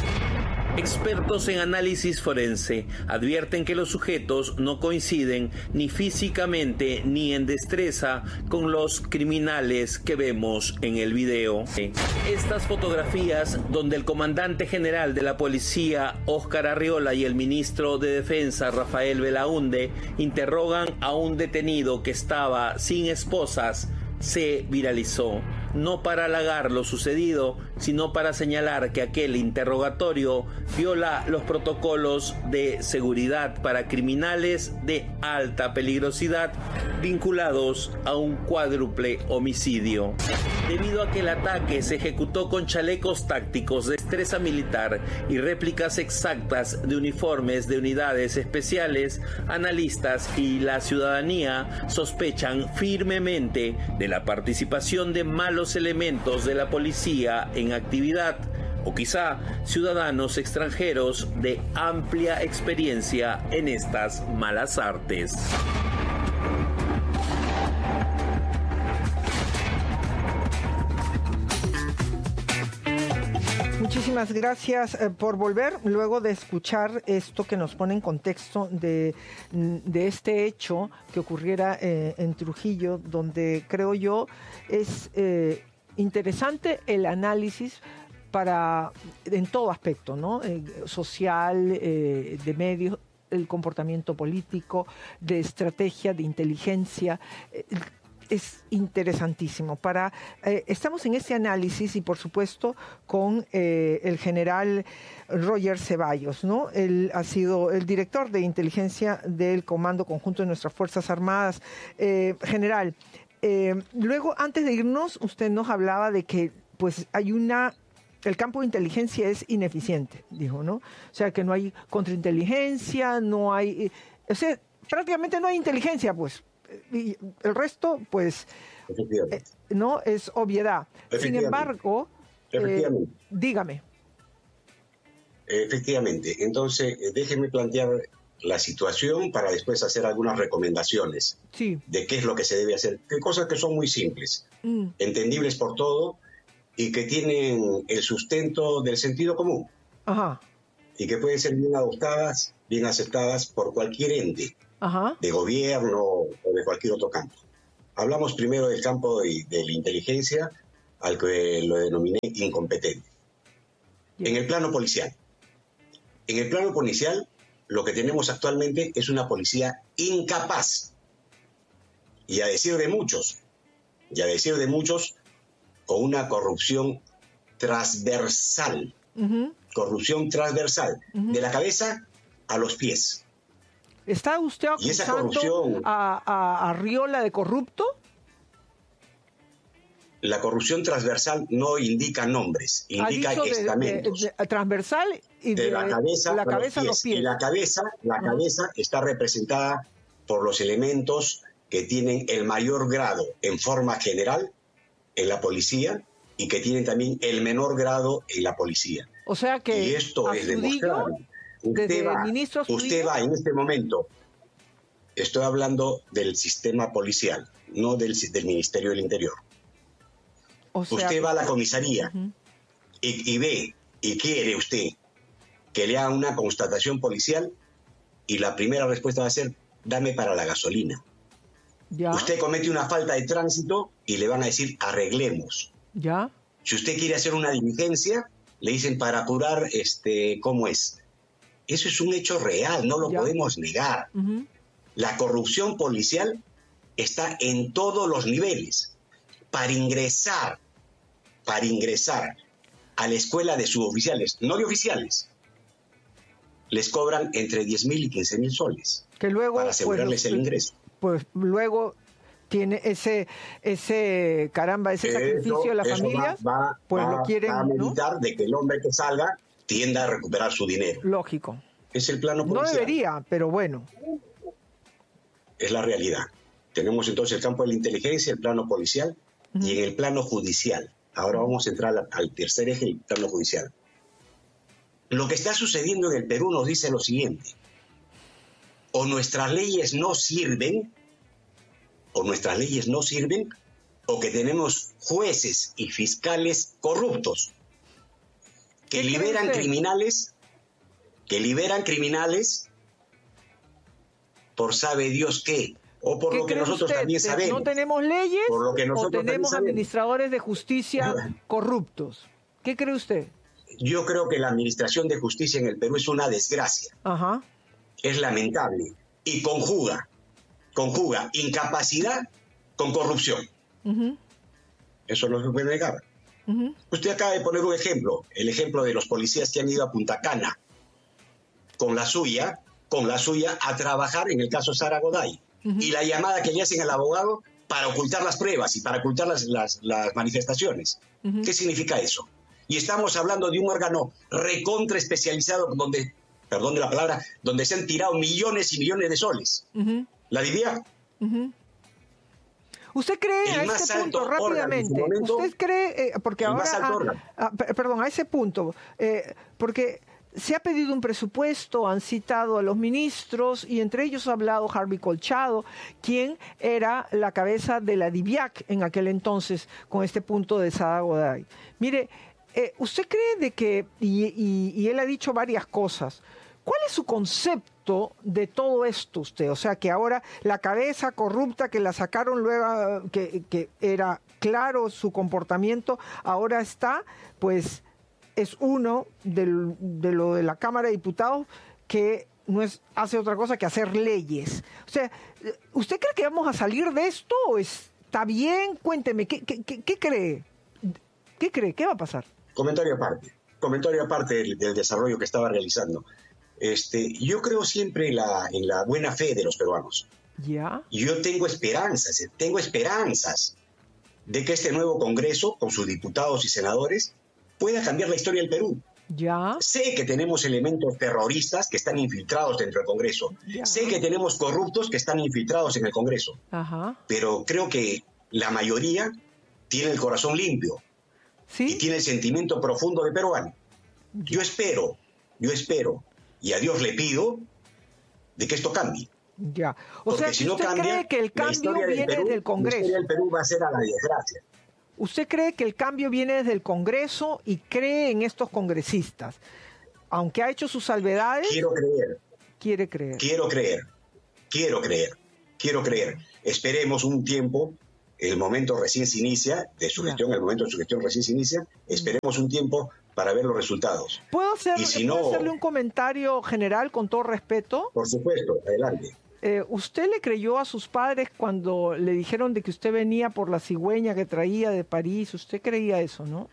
[SPEAKER 4] Expertos en análisis forense advierten que los sujetos no coinciden ni físicamente ni en destreza con los criminales que vemos en el video. Estas fotografías, donde el comandante general de la policía, Óscar Arriola, y el ministro de Defensa, Rafael Belaúnde, interrogan a un detenido que estaba sin esposas, se viralizó, no para halagar lo sucedido, sino para señalar que aquel interrogatorio viola los protocolos de seguridad para criminales de alta peligrosidad vinculados a un cuádruple homicidio. Debido a que el ataque se ejecutó con chalecos tácticos, destreza militar y réplicas exactas de uniformes de unidades especiales, analistas y la ciudadanía sospechan firmemente de la participación de malos elementos de la policía en actividad, o quizá ciudadanos extranjeros de amplia experiencia en estas malas artes.
[SPEAKER 1] Muchísimas gracias eh, por volver, luego de escuchar esto que nos pone en contexto de, de este hecho que ocurriera eh, en Trujillo, donde creo yo es eh, interesante el análisis para en todo aspecto, ¿no? Eh, social, eh, de medios, el comportamiento político, de estrategia, de inteligencia. Eh, Es interesantísimo. Para, eh, estamos en ese análisis y, por supuesto, con eh, el general Roger Ceballos, ¿no? Él ha sido el director de inteligencia del Comando Conjunto de nuestras Fuerzas Armadas. Eh, general, eh, luego, antes de irnos, usted nos hablaba de que pues hay una... El campo de inteligencia es ineficiente, dijo, ¿no? O sea, que no hay contrainteligencia, no hay... Eh, o sea, prácticamente no hay inteligencia, pues. Y el resto, pues, eh, no es obviedad. Sin embargo,
[SPEAKER 5] Efectivamente.
[SPEAKER 1] Eh, dígame.
[SPEAKER 5] Efectivamente. Entonces, déjeme plantear la situación para después hacer algunas recomendaciones
[SPEAKER 1] sí.
[SPEAKER 5] de qué es lo que se debe hacer. Que cosas que son muy simples,
[SPEAKER 1] mm.
[SPEAKER 5] entendibles por todo y que tienen el sustento del sentido común.
[SPEAKER 1] Ajá.
[SPEAKER 5] Y que pueden ser bien adoptadas, bien aceptadas por cualquier ente,
[SPEAKER 1] Ajá.
[SPEAKER 5] de gobierno o de cualquier otro campo. Hablamos primero del campo de, de la inteligencia, al que lo denominé incompetente. En el plano policial. En el plano policial, lo que tenemos actualmente es una policía incapaz. Y a decir de muchos, y a decir de muchos, con una corrupción transversal.
[SPEAKER 1] Uh-huh.
[SPEAKER 5] Corrupción transversal,
[SPEAKER 1] uh-huh.
[SPEAKER 5] de la cabeza a los pies.
[SPEAKER 1] ¿Está usted acusando
[SPEAKER 5] corrupción,
[SPEAKER 1] a, a, a Riola de corrupto?
[SPEAKER 5] La corrupción transversal no indica nombres, indica estamentos.
[SPEAKER 1] De, de, de, transversal y de,
[SPEAKER 5] de la cabeza,
[SPEAKER 1] la
[SPEAKER 5] a
[SPEAKER 1] cabeza
[SPEAKER 5] los pies.
[SPEAKER 1] a los pies.
[SPEAKER 5] Y la cabeza, la uh-huh. cabeza está representada por los elementos que tienen el mayor grado en forma general en la policía y que tienen también el menor grado en la policía.
[SPEAKER 1] O sea que
[SPEAKER 5] y esto es demostrable. Usted va, usted va en este momento, estoy hablando del sistema policial, no del, del Ministerio del Interior.
[SPEAKER 1] O sea,
[SPEAKER 5] usted va a la comisaría uh-huh. y, y ve y quiere usted que le hagan una constatación policial y la primera respuesta va a ser, dame para la gasolina.
[SPEAKER 1] ¿Ya?
[SPEAKER 5] Usted comete una falta de tránsito y le van a decir, arreglemos.
[SPEAKER 1] ¿Ya?
[SPEAKER 5] Si usted quiere hacer una diligencia, le dicen para apurar, este, ¿cómo es? Eso es un hecho real, no lo ya. podemos negar.
[SPEAKER 1] Uh-huh.
[SPEAKER 5] La corrupción policial está en todos los niveles. Para ingresar, para ingresar a la escuela de suboficiales, no de oficiales, les cobran entre diez mil y quince mil soles.
[SPEAKER 1] Que luego,
[SPEAKER 5] para asegurarles
[SPEAKER 1] pues,
[SPEAKER 5] el ingreso.
[SPEAKER 1] Pues luego tiene ese, ese caramba, ese sacrificio de las familias,
[SPEAKER 5] va, va,
[SPEAKER 1] pues
[SPEAKER 5] va,
[SPEAKER 1] lo quieren,
[SPEAKER 5] va a meditar, ¿no?, de que el hombre que salga tienda a recuperar su dinero.
[SPEAKER 1] Lógico.
[SPEAKER 5] Es el plano policial.
[SPEAKER 1] No debería, pero bueno.
[SPEAKER 5] Es la realidad. Tenemos entonces el campo de la inteligencia, el plano policial, uh-huh. y en el plano judicial. Ahora vamos a entrar al, al tercer eje, el plano judicial. Lo que está sucediendo en el Perú nos dice lo siguiente. O nuestras leyes no sirven, o nuestras leyes no sirven, o que tenemos jueces y fiscales corruptos que liberan criminales, que liberan criminales por sabe Dios qué, o por lo que nosotros
[SPEAKER 1] usted?
[SPEAKER 5] también sabemos.
[SPEAKER 1] ¿No tenemos leyes
[SPEAKER 5] por lo que nosotros
[SPEAKER 1] o tenemos administradores de justicia corruptos? ¿Qué cree usted?
[SPEAKER 5] Yo creo que la administración de justicia en el Perú es una desgracia.
[SPEAKER 1] Ajá.
[SPEAKER 5] Es lamentable y conjuga, conjuga incapacidad con corrupción.
[SPEAKER 1] Uh-huh.
[SPEAKER 5] Eso no se puede negar.
[SPEAKER 1] Uh-huh.
[SPEAKER 5] Usted acaba de poner un ejemplo, el ejemplo de los policías que han ido a Punta Cana con la suya, con la suya a trabajar en el caso Sara Goday. Uh-huh. Y la llamada que le hacen al abogado para ocultar las pruebas y para ocultar las, las, las manifestaciones. Uh-huh. ¿Qué significa eso? Y estamos hablando de un órgano recontra especializado donde, perdón de la palabra, donde se han tirado millones y millones de soles. Uh-huh. ¿La D I V I A C?
[SPEAKER 1] Uh-huh. ¿Usted cree a este punto, rápidamente, momento, usted cree, eh, porque ahora, ah, ah, perdón, a ese punto, eh, porque se ha pedido un presupuesto, han citado a los ministros y entre ellos ha hablado Harvey Colchado, quien era la cabeza de la D I V I A C en aquel entonces con este punto de Sara Goday. Mire, eh, ¿usted cree de que, y, y, y él ha dicho varias cosas, ¿cuál es su concepto de todo esto usted? O sea, que ahora la cabeza corrupta que la sacaron luego, que, que era claro su comportamiento, ahora está, pues, es uno del, de lo de la Cámara de Diputados que no es, hace otra cosa que hacer leyes. O sea, ¿usted cree que vamos a salir de esto o está bien? Cuénteme, ¿qué, qué, qué, qué cree? ¿Qué cree? ¿Qué va a pasar?
[SPEAKER 5] Comentario aparte, comentario aparte del, del desarrollo que estaba realizando. Este, yo creo siempre en la, en la buena fe de los peruanos.
[SPEAKER 1] ¿Ya?
[SPEAKER 5] Yo tengo esperanzas, tengo esperanzas de que este nuevo Congreso, con sus diputados y senadores, pueda cambiar la historia del Perú.
[SPEAKER 1] ¿Ya?
[SPEAKER 5] Sé que tenemos elementos terroristas que están infiltrados dentro del Congreso. ¿Ya? Sé que tenemos corruptos que están infiltrados en el Congreso.
[SPEAKER 1] Ajá.
[SPEAKER 5] Pero creo que la mayoría tiene el corazón limpio.
[SPEAKER 1] ¿Sí?
[SPEAKER 5] Y tiene el sentimiento profundo de peruano. Yo espero, yo espero, y a Dios le pido, de que esto cambie.
[SPEAKER 1] Ya. O
[SPEAKER 5] Porque
[SPEAKER 1] sea,
[SPEAKER 5] si no
[SPEAKER 1] ¿usted
[SPEAKER 5] cambia,
[SPEAKER 1] cree que el cambio
[SPEAKER 5] del
[SPEAKER 1] viene
[SPEAKER 5] Perú,
[SPEAKER 1] del Congreso?
[SPEAKER 5] La historia del Perú va a ser a la desgracia.
[SPEAKER 1] ¿Usted cree que el cambio viene desde el Congreso y cree en estos congresistas? Aunque ha hecho sus salvedades.
[SPEAKER 5] Quiero creer.
[SPEAKER 1] Quiere creer.
[SPEAKER 5] Quiero creer. Quiero creer. Quiero creer. Esperemos un tiempo. El momento recién se inicia, de su gestión, el momento de su gestión recién se inicia. Esperemos un tiempo para ver los resultados.
[SPEAKER 1] ¿Puedo, hacer,
[SPEAKER 5] y si
[SPEAKER 1] ¿puedo
[SPEAKER 5] no,
[SPEAKER 1] hacerle un comentario general con todo respeto?
[SPEAKER 5] Por supuesto, adelante.
[SPEAKER 1] Eh, ¿Usted le creyó a sus padres cuando le dijeron de que usted venía por la cigüeña que traía de París? ¿Usted creía eso, no?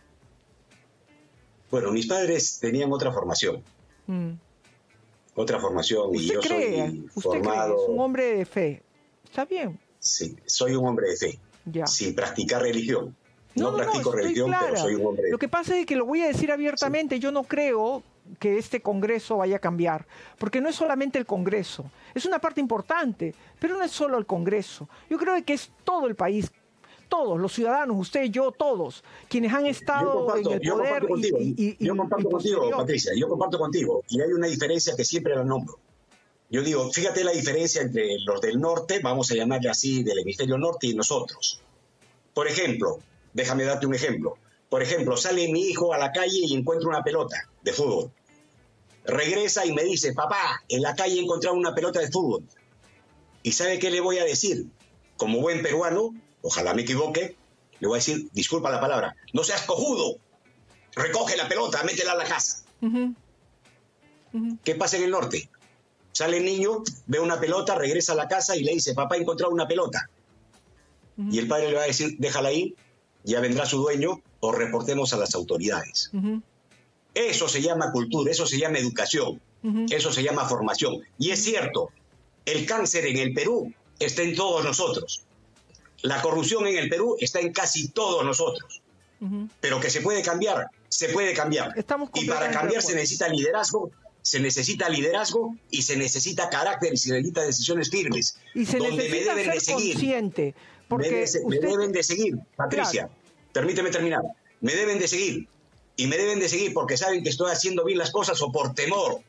[SPEAKER 5] Bueno, mis padres tenían otra formación. Mm. Otra formación y yo
[SPEAKER 1] cree,
[SPEAKER 5] soy
[SPEAKER 1] usted
[SPEAKER 5] formado...
[SPEAKER 1] Cree, es un hombre de fe. ¿Está bien?
[SPEAKER 5] Sí, soy un hombre de fe. Ya. Sin practicar religión. No, no practico no, religión, clara. Pero soy un hombre...
[SPEAKER 1] Lo que pasa es que lo voy a decir abiertamente, sí. Yo no creo que este Congreso vaya a cambiar, porque no es solamente el Congreso, es una parte importante, pero no es solo el Congreso. Yo creo que es todo el país, todos, los ciudadanos, usted, yo, todos, quienes han estado en el
[SPEAKER 5] yo
[SPEAKER 1] poder.
[SPEAKER 5] Comparto contigo,
[SPEAKER 1] y, y, y,
[SPEAKER 5] yo comparto
[SPEAKER 1] y
[SPEAKER 5] contigo, Patricia, yo comparto contigo, y hay una diferencia que siempre la nombro. Yo digo, fíjate la diferencia entre los del norte, vamos a llamarle así, del hemisferio norte y nosotros. Por ejemplo, déjame darte un ejemplo. Por ejemplo, sale mi hijo a la calle y encuentra una pelota de fútbol. Regresa y me dice, papá, en la calle he encontrado una pelota de fútbol. ¿Y sabe qué le voy a decir? Como buen peruano, ojalá me equivoque, le voy a decir, disculpa la palabra, no seas cojudo, recoge la pelota, métela a la casa. Uh-huh. Uh-huh. ¿Qué pasa en el norte? Sale el niño, ve una pelota, regresa a la casa y le dice, papá, he encontrado una pelota. Uh-huh. Y el padre le va a decir, déjala ahí, ya vendrá su dueño o reportemos a las autoridades. Uh-huh. Eso se llama cultura, eso se llama educación, uh-huh. Eso se llama formación. Y es cierto, el cáncer en el Perú está en todos nosotros. La corrupción en el Perú está en casi todos nosotros. Uh-huh. Pero que se puede cambiar, se puede cambiar. Y para cambiar se necesita liderazgo, se necesita liderazgo y se necesita carácter y se necesita decisiones firmes.
[SPEAKER 1] Y se
[SPEAKER 5] donde
[SPEAKER 1] necesita
[SPEAKER 5] me deben
[SPEAKER 1] ser
[SPEAKER 5] de seguir.
[SPEAKER 1] Consciente, porque
[SPEAKER 5] me, de,
[SPEAKER 1] usted...
[SPEAKER 5] me deben de seguir, Patricia. Claro. Permíteme terminar. Me deben de seguir. Y me deben de seguir porque saben que estoy haciendo bien las cosas o por temor.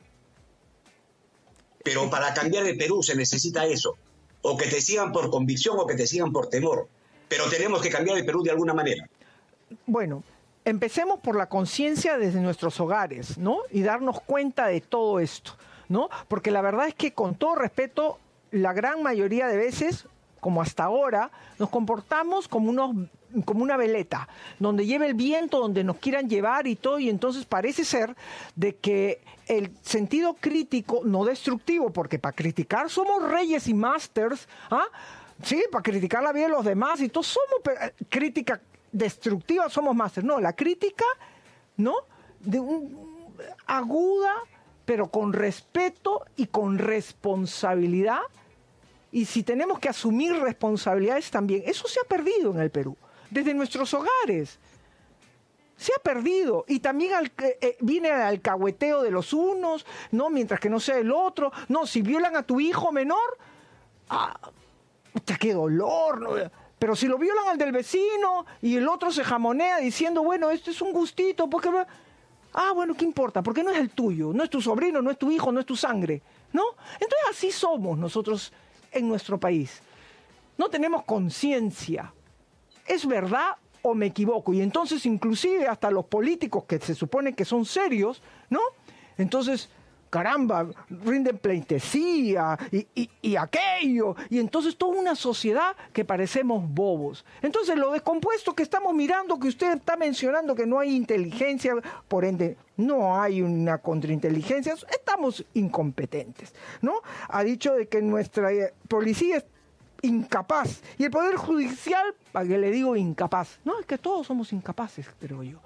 [SPEAKER 5] Pero para cambiar el Perú se necesita eso. O que te sigan por convicción o que te sigan por temor. Pero tenemos que cambiar el Perú de alguna manera.
[SPEAKER 1] Bueno, empecemos por la conciencia desde nuestros hogares, ¿no? Y darnos cuenta de todo esto, ¿no? Porque la verdad es que, con todo respeto, la gran mayoría de veces, como hasta ahora, nos comportamos como unos... como una veleta, donde lleva el viento, donde nos quieran llevar y todo, y entonces parece ser de que el sentido crítico, no destructivo, porque para criticar somos reyes y masters, ¿ah? Sí, para criticar la vida de los demás y todo, somos crítica destructiva, somos masters. No, la crítica, ¿no? De un, aguda, pero con respeto y con responsabilidad, y si tenemos que asumir responsabilidades también, eso se ha perdido en el Perú. Desde nuestros hogares. Se ha perdido. Y también al, eh, viene el alcahueteo de los unos, ¿no? Mientras que no sea el otro. No, si violan a tu hijo menor, ¡ah! ¡Qué dolor! ¿no? Pero si lo violan al del vecino y el otro se jamonea diciendo, bueno, esto es un gustito, porque... Ah, bueno, ¿qué importa? Porque no es el tuyo, no es tu sobrino, no es tu hijo, no es tu sangre, ¿no? Entonces así somos nosotros en nuestro país. No tenemos conciencia. ¿Es verdad o me equivoco? Y entonces inclusive hasta los políticos que se supone que son serios, ¿no? Entonces, caramba, rinden pleitesía y, y, y aquello. Y entonces toda una sociedad que parecemos bobos. Entonces lo descompuesto que estamos mirando, que usted está mencionando que no hay inteligencia, por ende no hay una contrainteligencia, estamos incompetentes, ¿no? Ha dicho de que nuestra policía es incapaz. Y el Poder Judicial, ¿para qué le digo incapaz? No, es que todos somos incapaces, creo yo.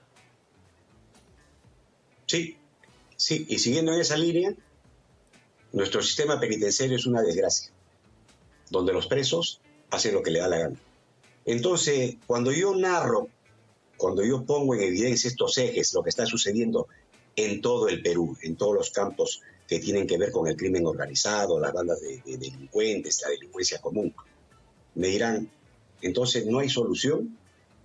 [SPEAKER 5] Sí, sí, y siguiendo en esa línea, nuestro sistema penitenciario es una desgracia, donde los presos hacen lo que le da la gana. Entonces, cuando yo narro, cuando yo pongo en evidencia estos ejes, lo que está sucediendo en todo el Perú, en todos los campos que tienen que ver con el crimen organizado, las bandas de, de delincuentes, la delincuencia común, me dirán, entonces, ¿no hay solución?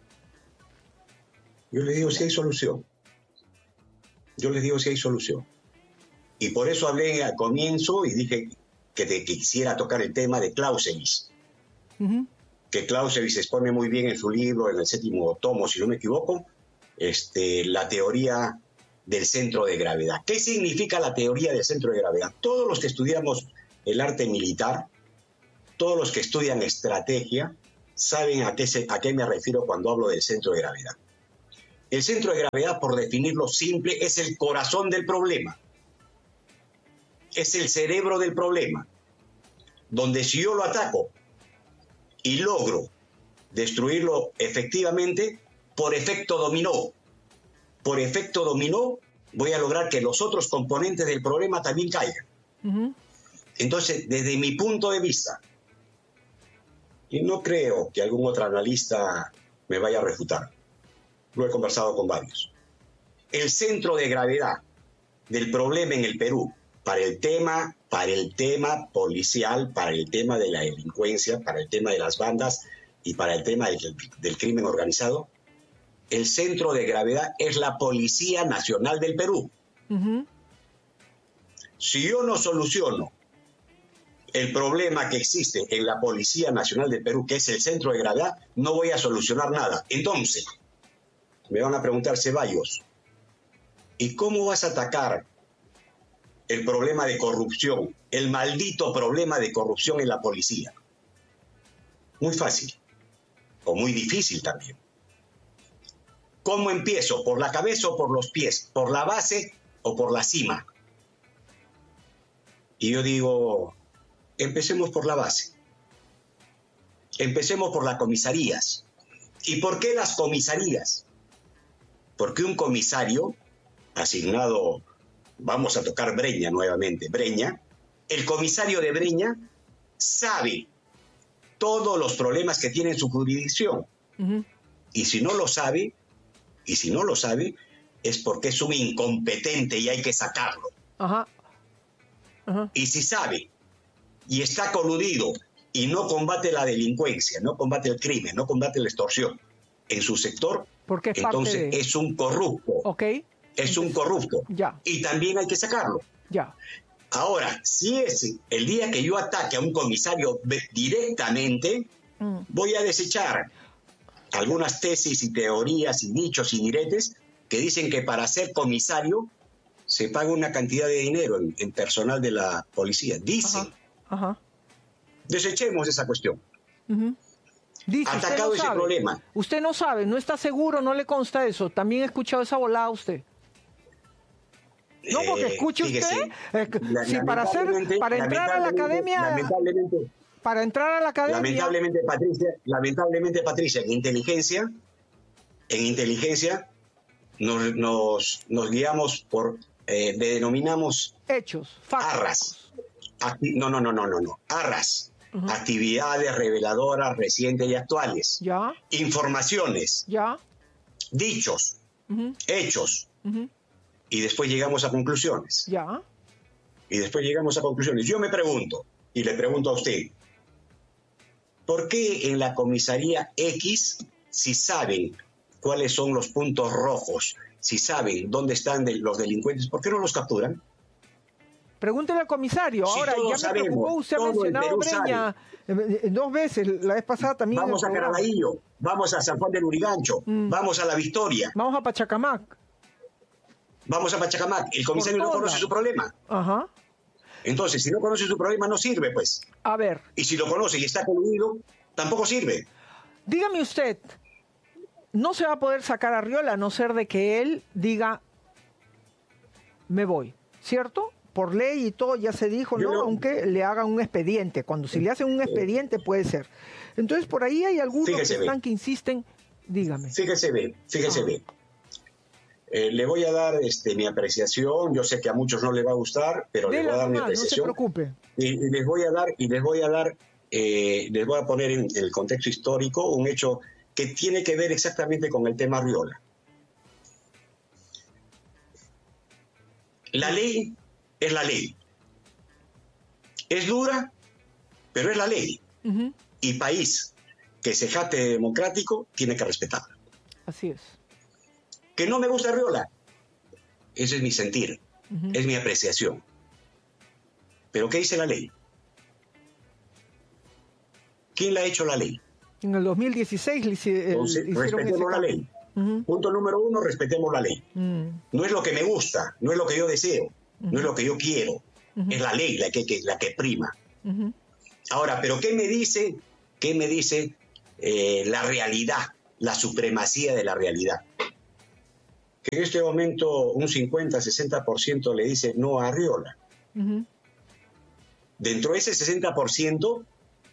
[SPEAKER 5] Yo les digo, sí hay solución. Yo les digo, sí hay solución. Y por eso hablé al comienzo y dije que, te, que quisiera tocar el tema de Clausewitz, uh-huh. que Clausewitz expone muy bien en su libro, en el séptimo tomo, si no me equivoco, este, la teoría del centro de gravedad. ¿Qué significa la teoría del centro de gravedad? Todos los que estudiamos el arte militar, todos los que estudian estrategia, saben a qué, se, a qué me refiero cuando hablo del centro de gravedad. El centro de gravedad, por definirlo simple, es el corazón del problema. Es el cerebro del problema. Donde si yo lo ataco y logro destruirlo efectivamente, por efecto dominó, por efecto dominó, voy a lograr que los otros componentes del problema también caigan. Uh-huh. Entonces, desde mi punto de vista, y no creo que algún otro analista me vaya a refutar, lo he conversado con varios, el centro de gravedad del problema en el Perú, para el tema, para el tema policial, para el tema de la delincuencia, para el tema de las bandas y para el tema del, del crimen organizado, el centro de gravedad es la Policía Nacional del Perú. Uh-huh. Si yo no soluciono el problema que existe en la Policía Nacional del Perú, que es el centro de gravedad, no voy a solucionar nada. Entonces, me van a preguntar, Ceballos, ¿y cómo vas a atacar el problema de corrupción, el maldito problema de corrupción en la policía? Muy fácil, o muy difícil también. ¿Cómo empiezo? ¿Por la cabeza o por los pies? ¿Por la base o por la cima? Y yo digo, empecemos por la base. Empecemos por las comisarías. ¿Y por qué las comisarías? Porque un comisario asignado, vamos a tocar Breña nuevamente, Breña, el comisario de Breña sabe todos los problemas que tiene en su jurisdicción. Uh-huh. Y si no lo sabe, y si no lo sabe, es porque es un incompetente y hay que sacarlo. Uh-huh. Uh-huh. Y si sabe, y está coludido, y no combate la delincuencia, no combate el crimen, no combate la extorsión en su sector,
[SPEAKER 1] porque es
[SPEAKER 5] entonces
[SPEAKER 1] de...
[SPEAKER 5] es un corrupto.
[SPEAKER 1] Okay.
[SPEAKER 5] Es un corrupto.
[SPEAKER 1] Ya.
[SPEAKER 5] Y también hay que sacarlo.
[SPEAKER 1] Ya.
[SPEAKER 5] Ahora, si es el día que yo ataque a un comisario directamente, mm. voy a desechar algunas tesis y teorías y dichos y diretes que dicen que para ser comisario se paga una cantidad de dinero en, en personal de la policía. Dicen. Ajá. Ajá. Desechemos esa cuestión. Uh-huh.
[SPEAKER 1] Dice,
[SPEAKER 5] atacado
[SPEAKER 1] no
[SPEAKER 5] ese
[SPEAKER 1] sabe.
[SPEAKER 5] problema.
[SPEAKER 1] Usted no sabe, no está seguro, no le consta eso. También he escuchado esa volada a usted. No, porque escuche eh, usted, eh,
[SPEAKER 5] la,
[SPEAKER 1] si para hacer, para entrar a la academia,
[SPEAKER 5] lamentablemente,
[SPEAKER 1] para entrar a la academia,
[SPEAKER 5] lamentablemente Patricia, lamentablemente Patricia, en inteligencia, en inteligencia nos, nos, nos guiamos por, eh, denominamos
[SPEAKER 1] hechos, factos.
[SPEAKER 5] arras, Acti- no, no, no, no, no, no, arras, uh-huh. actividades reveladoras recientes y actuales,
[SPEAKER 1] ya,
[SPEAKER 5] informaciones,
[SPEAKER 1] ya,
[SPEAKER 5] dichos,
[SPEAKER 1] uh-huh.
[SPEAKER 5] hechos.
[SPEAKER 1] Uh-huh.
[SPEAKER 5] Y después llegamos a conclusiones.
[SPEAKER 1] Ya.
[SPEAKER 5] Y después llegamos a conclusiones. Yo me pregunto, y le pregunto a usted, ¿por qué en la comisaría X, si saben cuáles son los puntos rojos, si saben dónde están de los delincuentes, ¿por qué no los capturan?
[SPEAKER 1] Pregúntele al comisario.
[SPEAKER 5] Si
[SPEAKER 1] ahora, ya me
[SPEAKER 5] sabemos,
[SPEAKER 1] preocupó, usted ha mencionado Breña eh, dos veces, la vez pasada también.
[SPEAKER 5] Vamos a Caraballo, vamos a San Juan del Urigancho, mm. vamos a La Victoria.
[SPEAKER 1] Vamos a Pachacamac.
[SPEAKER 5] Vamos a Pachacamac, el comisario no conoce su problema.
[SPEAKER 1] Ajá.
[SPEAKER 5] Entonces, si no conoce su problema, no sirve, pues.
[SPEAKER 1] A ver.
[SPEAKER 5] Y si lo conoce y está coludido, tampoco sirve.
[SPEAKER 1] Dígame usted, no se va a poder sacar a Arriola a no ser de que él diga, me voy, ¿cierto? Por ley y todo ya se dijo, ¿no? no. Aunque le hagan un expediente. Cuando si le hacen un expediente puede ser. Entonces, por ahí hay algunos fíjese que están ve. que insisten, dígame.
[SPEAKER 5] Fíjese bien, fíjese
[SPEAKER 1] ah.
[SPEAKER 5] bien. Eh, le voy a dar este, mi apreciación. Yo sé que a muchos no les va a gustar, pero les voy a dar mi apreciación.
[SPEAKER 1] No se preocupe.
[SPEAKER 5] Y, y les voy a dar, y les voy a dar, eh, les voy a poner en, en el contexto histórico un hecho que tiene que ver exactamente con el tema Arriola. La ley es la ley. Es dura, pero es la ley. Uh-huh. Y país que se jate democrático tiene que respetarla.
[SPEAKER 1] Así es.
[SPEAKER 5] ¿Que no me gusta Arriola? Ese es mi sentir, uh-huh. es mi apreciación. ¿Pero qué dice la ley? ¿Quién le ha hecho la ley?
[SPEAKER 1] En el dos mil dieciséis le hice, el,
[SPEAKER 5] Entonces, respetemos la ley. Uh-huh. Punto número uno, respetemos la ley. Uh-huh. No es lo que me gusta, no es lo que yo deseo, uh-huh. no es lo que yo quiero. Uh-huh. Es la ley la que, que, la que prima. Uh-huh. Ahora, ¿pero qué me dice, qué me dice eh, la realidad, la supremacía de la realidad? Que en este momento un cincuenta, sesenta por ciento le dice no a Arriola. Uh-huh. Dentro de ese sesenta por ciento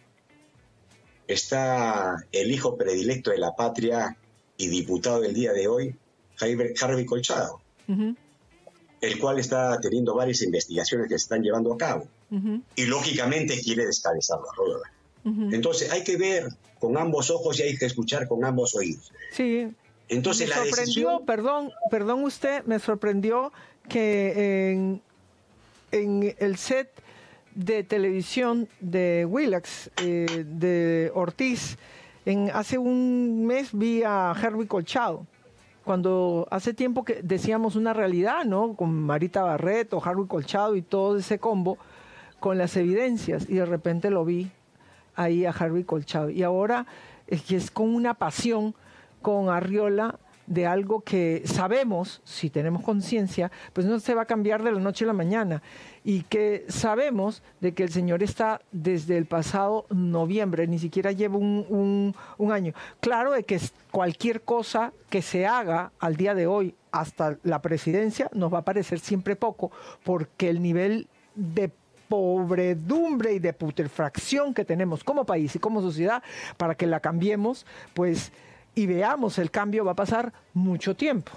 [SPEAKER 5] está el hijo predilecto de la patria y diputado del día de hoy, Harvey Colchado, uh-huh. el cual está teniendo varias investigaciones que se están llevando a cabo. Uh-huh. Y lógicamente quiere descabezarlo a Arriola. Uh-huh. Entonces hay que ver con ambos ojos y hay que escuchar con ambos oídos.
[SPEAKER 1] Sí.
[SPEAKER 5] Entonces
[SPEAKER 1] me
[SPEAKER 5] la
[SPEAKER 1] sorprendió,
[SPEAKER 5] decisión...
[SPEAKER 1] perdón, perdón usted, me sorprendió que en, en el set de televisión de Willax, eh, de Ortiz, en, hace un mes vi a Harvey Colchado, cuando hace tiempo que decíamos una realidad, ¿no? Con Marita Barreto, Harvey Colchado y todo ese combo, con las evidencias, y de repente lo vi ahí a Harvey Colchado. Y ahora es que es con una pasión con Arriola de algo que sabemos, si tenemos conciencia, pues no se va a cambiar de la noche a la mañana, y que sabemos de que el señor está desde el pasado noviembre, ni siquiera lleva un, un, un año. Claro de que cualquier cosa que se haga al día de hoy hasta la presidencia nos va a parecer siempre poco, porque el nivel de pobredumbre y de putrefacción que tenemos como país y como sociedad, para que la cambiemos, pues, y veamos el cambio, va a pasar mucho tiempo.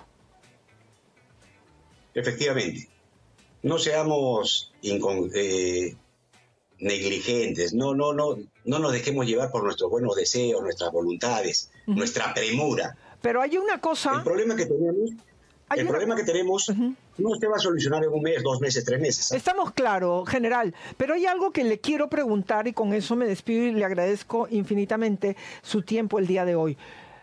[SPEAKER 5] Efectivamente. No seamos incon- eh, negligentes, no, no, no, no nos dejemos llevar por nuestros buenos deseos, nuestras voluntades, uh-huh. nuestra premura.
[SPEAKER 1] Pero hay una cosa...
[SPEAKER 5] El problema que tenemos, el una... problema que tenemos uh-huh. no se va a solucionar en un mes, dos meses, tres meses. ¿sabes?
[SPEAKER 1] Estamos claros, general, pero hay algo que le quiero preguntar y con eso me despido y le agradezco infinitamente su tiempo el día de hoy.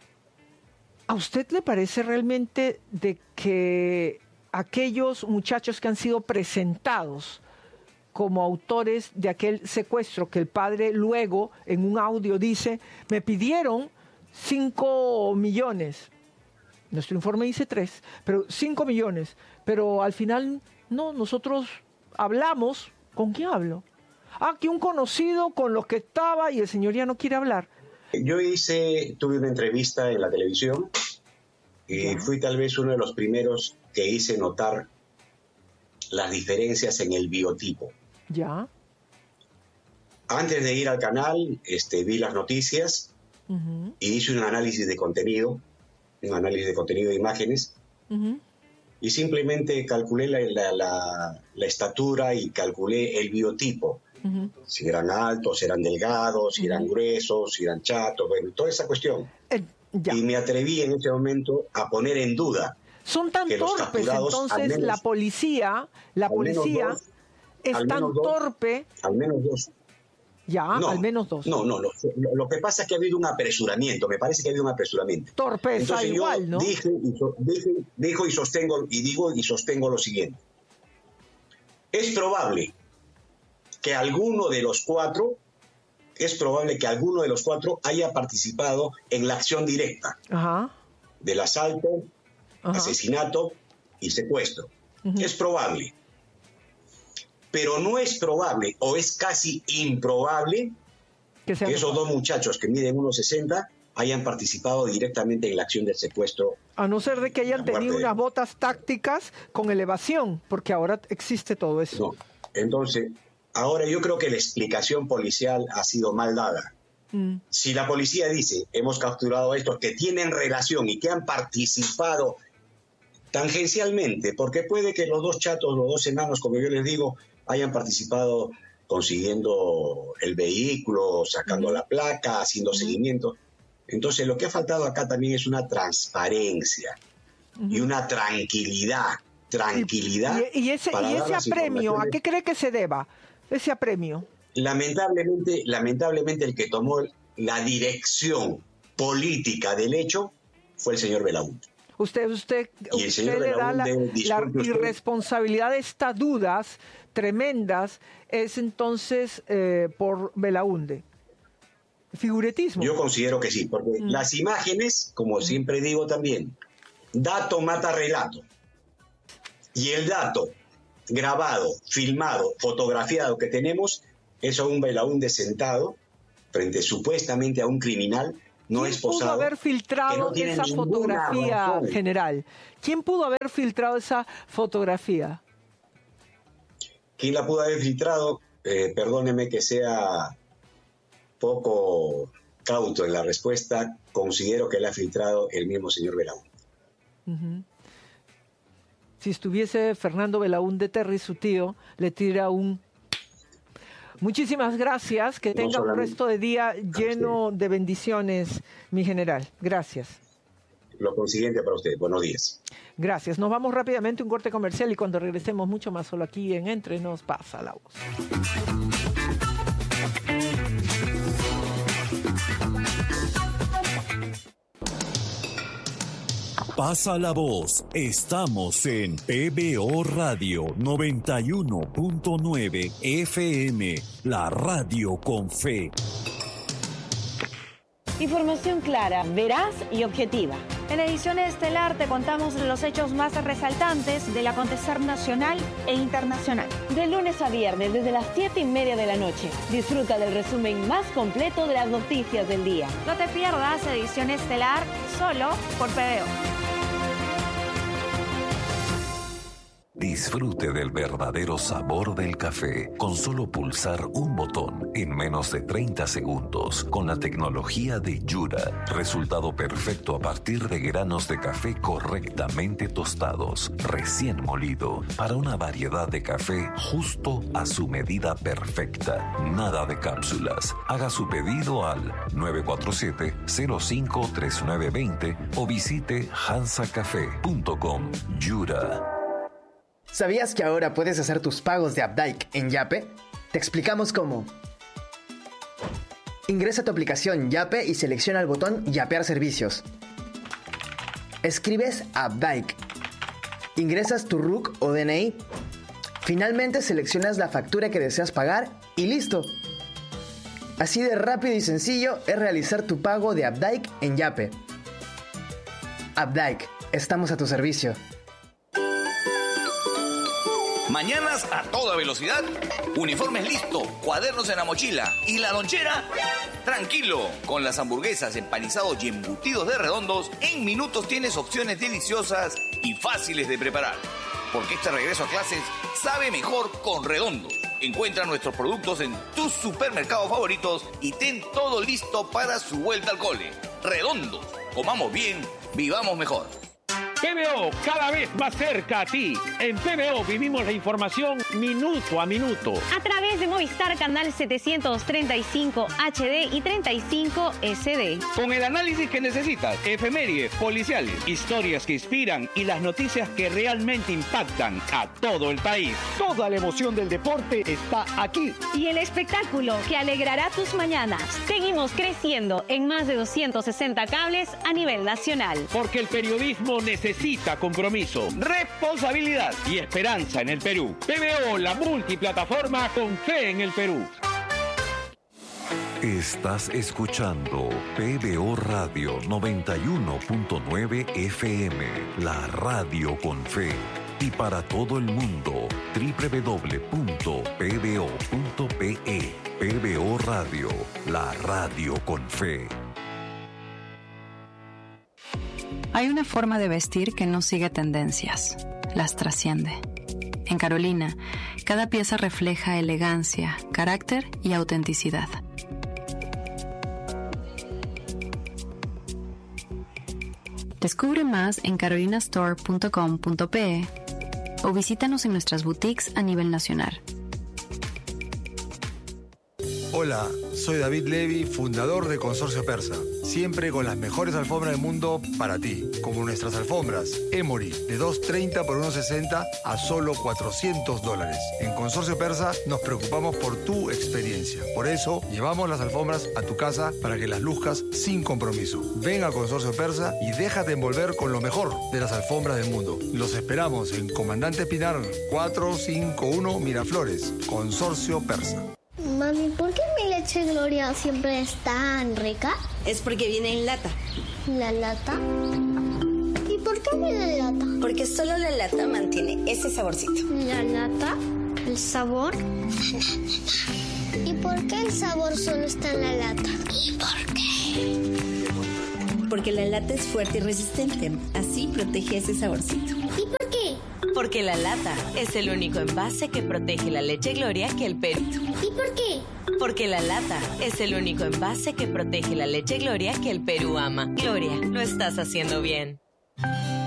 [SPEAKER 1] ¿A usted le parece realmente de que aquellos muchachos que han sido presentados como autores de aquel secuestro, que el padre luego en un audio dice, me pidieron cinco millones, nuestro informe dice tres, pero cinco millones, pero al final no, nosotros hablamos, ¿con quién hablo? Ah, que un conocido con los que estaba y el señor ya no quiere hablar.
[SPEAKER 5] Yo hice, tuve una entrevista en la televisión y ya. fui tal vez uno de los primeros que hice notar las diferencias en el biotipo.
[SPEAKER 1] Ya.
[SPEAKER 5] Antes de ir al canal, este, vi las noticias uh-huh. y hice un análisis de contenido, un análisis de contenido de imágenes, uh-huh. y simplemente calculé la, la, la, la estatura y calculé el biotipo. Uh-huh. Si eran altos, si eran delgados, si uh-huh. eran gruesos, si eran chatos, bueno, toda esa cuestión.
[SPEAKER 1] Eh, ya.
[SPEAKER 5] Y me atreví en ese momento a poner en duda.
[SPEAKER 1] Son tan torpes, entonces menos, la policía, la policía dos, es tan dos, torpe.
[SPEAKER 5] Al menos dos.
[SPEAKER 1] Ya, no, al menos dos.
[SPEAKER 5] No, no, lo, lo que pasa es que ha habido un apresuramiento, me parece que ha habido un apresuramiento.
[SPEAKER 1] Torpeza
[SPEAKER 5] entonces,
[SPEAKER 1] igual,
[SPEAKER 5] yo
[SPEAKER 1] ¿no?
[SPEAKER 5] Dije y, so, dije, dijo y sostengo, y digo y sostengo lo siguiente. Es probable que alguno de los cuatro, es probable que alguno de los cuatro haya participado en la acción directa
[SPEAKER 1] Ajá.
[SPEAKER 5] del asalto,
[SPEAKER 1] Ajá.
[SPEAKER 5] asesinato y secuestro. Uh-huh. Es probable. Pero no es probable, o es casi improbable, que, que esos dos muchachos que miden uno sesenta hayan participado directamente en la acción del secuestro.
[SPEAKER 1] A no ser de que hayan tenido unas botas tácticas con elevación, porque ahora existe todo eso.
[SPEAKER 5] No. Entonces, ahora yo creo que la explicación policial ha sido mal dada. Mm. Si la policía dice, hemos capturado a estos que tienen relación y que han participado tangencialmente, porque puede que los dos chatos, los dos enanos, como yo les digo, hayan participado consiguiendo el vehículo, sacando uh-huh. la placa, haciendo uh-huh. seguimiento. Entonces, lo que ha faltado acá también es una transparencia uh-huh. y una tranquilidad, tranquilidad.
[SPEAKER 1] Y, y ese, y ese apremio, ¿a qué cree que se deba ese apremio?
[SPEAKER 5] Lamentablemente, lamentablemente el que tomó la dirección política del hecho fue el señor Belaúnde.
[SPEAKER 1] Usted, usted, usted le da la, la irresponsabilidad de estas dudas tremendas, es entonces eh, por Belaúnde. Figuretismo.
[SPEAKER 5] Yo considero que sí, porque mm. las imágenes, como mm. siempre digo también, dato mata relato. Y el dato grabado, filmado, fotografiado que tenemos es a un Belaúnde sentado frente supuestamente a un criminal, no es posado.
[SPEAKER 1] ¿Quién pudo haber filtrado no esa fotografía, razón. general? ¿Quién pudo haber filtrado esa fotografía?
[SPEAKER 5] ¿Quién la pudo haber filtrado? Eh, perdóneme que sea poco cauto en la respuesta. Considero que la ha filtrado el mismo señor Belaúnde.
[SPEAKER 1] Uh-huh. Si estuviese Fernando Belaúnde Terry, su tío, le tira un... Muchísimas gracias, que tenga no un resto de día lleno de bendiciones, mi general. Gracias.
[SPEAKER 5] Lo consiguiente para usted. Buenos días.
[SPEAKER 1] Gracias. Nos vamos rápidamente a un corte comercial y cuando regresemos mucho más solo aquí en Entre Nos Pasa la Voz.
[SPEAKER 21] Pasa la voz. Estamos en P B O Radio noventa y uno punto nueve F M, la radio con fe.
[SPEAKER 11] Información clara, veraz y objetiva. En edición estelar te contamos los hechos más resaltantes del acontecer nacional e internacional. De lunes a viernes, desde las siete y media de la noche. Disfruta del resumen más completo de las noticias del día. No te pierdas edición estelar solo por P B O.
[SPEAKER 10] Disfrute del verdadero sabor del café con solo pulsar un botón en menos de treinta segundos con la tecnología de Yura. Resultado perfecto a partir de granos de café correctamente tostados, recién molido, para una variedad de café justo a su medida perfecta. Nada de cápsulas. Haga su pedido al nueve cuatro siete, cero cinco tres nueve dos cero o visite hansa café punto com. Yura.
[SPEAKER 6] ¿Sabías que ahora puedes hacer tus pagos de Updike en Yape? Te explicamos cómo. Ingresa a tu aplicación Yape y selecciona el botón Yapear servicios. Escribes Updike. Ingresas tu R U C o D N I. Finalmente seleccionas la factura que deseas pagar y listo. Así de rápido y sencillo es realizar tu pago de Updike en Yape. Updike, estamos a tu servicio.
[SPEAKER 13] Mañanas a toda velocidad, uniformes listo, cuadernos en la mochila y la lonchera, tranquilo. Con las hamburguesas, empanizados y embutidos de Redondos, en minutos tienes opciones deliciosas y fáciles de preparar. Porque este regreso a clases sabe mejor con Redondos. Encuentra nuestros productos en tus supermercados favoritos y ten todo listo para su vuelta al cole. Redondos, comamos bien, vivamos mejor.
[SPEAKER 14] P B O, cada vez más cerca a ti. En P B O vivimos la información minuto a minuto.
[SPEAKER 11] A través de Movistar Canal setecientos treinta y cinco H D y treinta y cinco S D.
[SPEAKER 14] Con el análisis que necesitas, efemérides, policiales, historias que inspiran y las noticias que realmente impactan a todo el país.
[SPEAKER 15] Toda la emoción del deporte está aquí.
[SPEAKER 11] Y el espectáculo que alegrará tus mañanas. Seguimos creciendo en más de doscientos sesenta cables a nivel nacional.
[SPEAKER 14] Porque el periodismo necesita Necesita compromiso, responsabilidad y esperanza en el Perú. P B O, la multiplataforma con fe en el Perú.
[SPEAKER 10] Estás escuchando P B O Radio noventa y uno punto nueve F M, la radio con fe. Y para todo el mundo, doble u doble u doble u punto p b o punto p e. P B O Radio, la radio con fe.
[SPEAKER 16] Hay una forma de vestir que no sigue tendencias, las trasciende. En Carolina, cada pieza refleja elegancia, carácter y autenticidad. Descubre más en carolina store punto com punto p e o visítanos en nuestras boutiques a nivel nacional.
[SPEAKER 17] Hola, soy David Levy, fundador de Consorcio Persa. Siempre con las mejores alfombras del mundo para ti, como nuestras alfombras Emory de dos treinta por uno sesenta a solo cuatrocientos dólares. En Consorcio Persa nos preocupamos por tu experiencia. Por eso llevamos las alfombras a tu casa para que las luzcas sin compromiso. Ven a Consorcio Persa y déjate envolver con lo mejor de las alfombras del mundo. Los esperamos en Comandante Pinar cuatrocientos cincuenta y uno Miraflores. Consorcio Persa.
[SPEAKER 18] Mami, ¿por qué mi leche leche Gloria siempre es tan rica?
[SPEAKER 19] Es porque viene en lata.
[SPEAKER 18] ¿La lata? ¿Y por qué viene en lata?
[SPEAKER 19] Porque solo la lata mantiene ese saborcito.
[SPEAKER 18] ¿La lata? ¿El sabor? ¿Y por qué el sabor solo está en la lata? ¿Y por qué?
[SPEAKER 19] Porque la lata es fuerte y resistente. Así protege ese saborcito.
[SPEAKER 18] ¿Y por qué?
[SPEAKER 20] Porque la lata es el único envase que protege la leche Gloria que el Perú.
[SPEAKER 18] ¿Y por qué?
[SPEAKER 20] Porque la lata es el único envase que protege la leche Gloria que el Perú ama. Gloria, lo estás haciendo bien.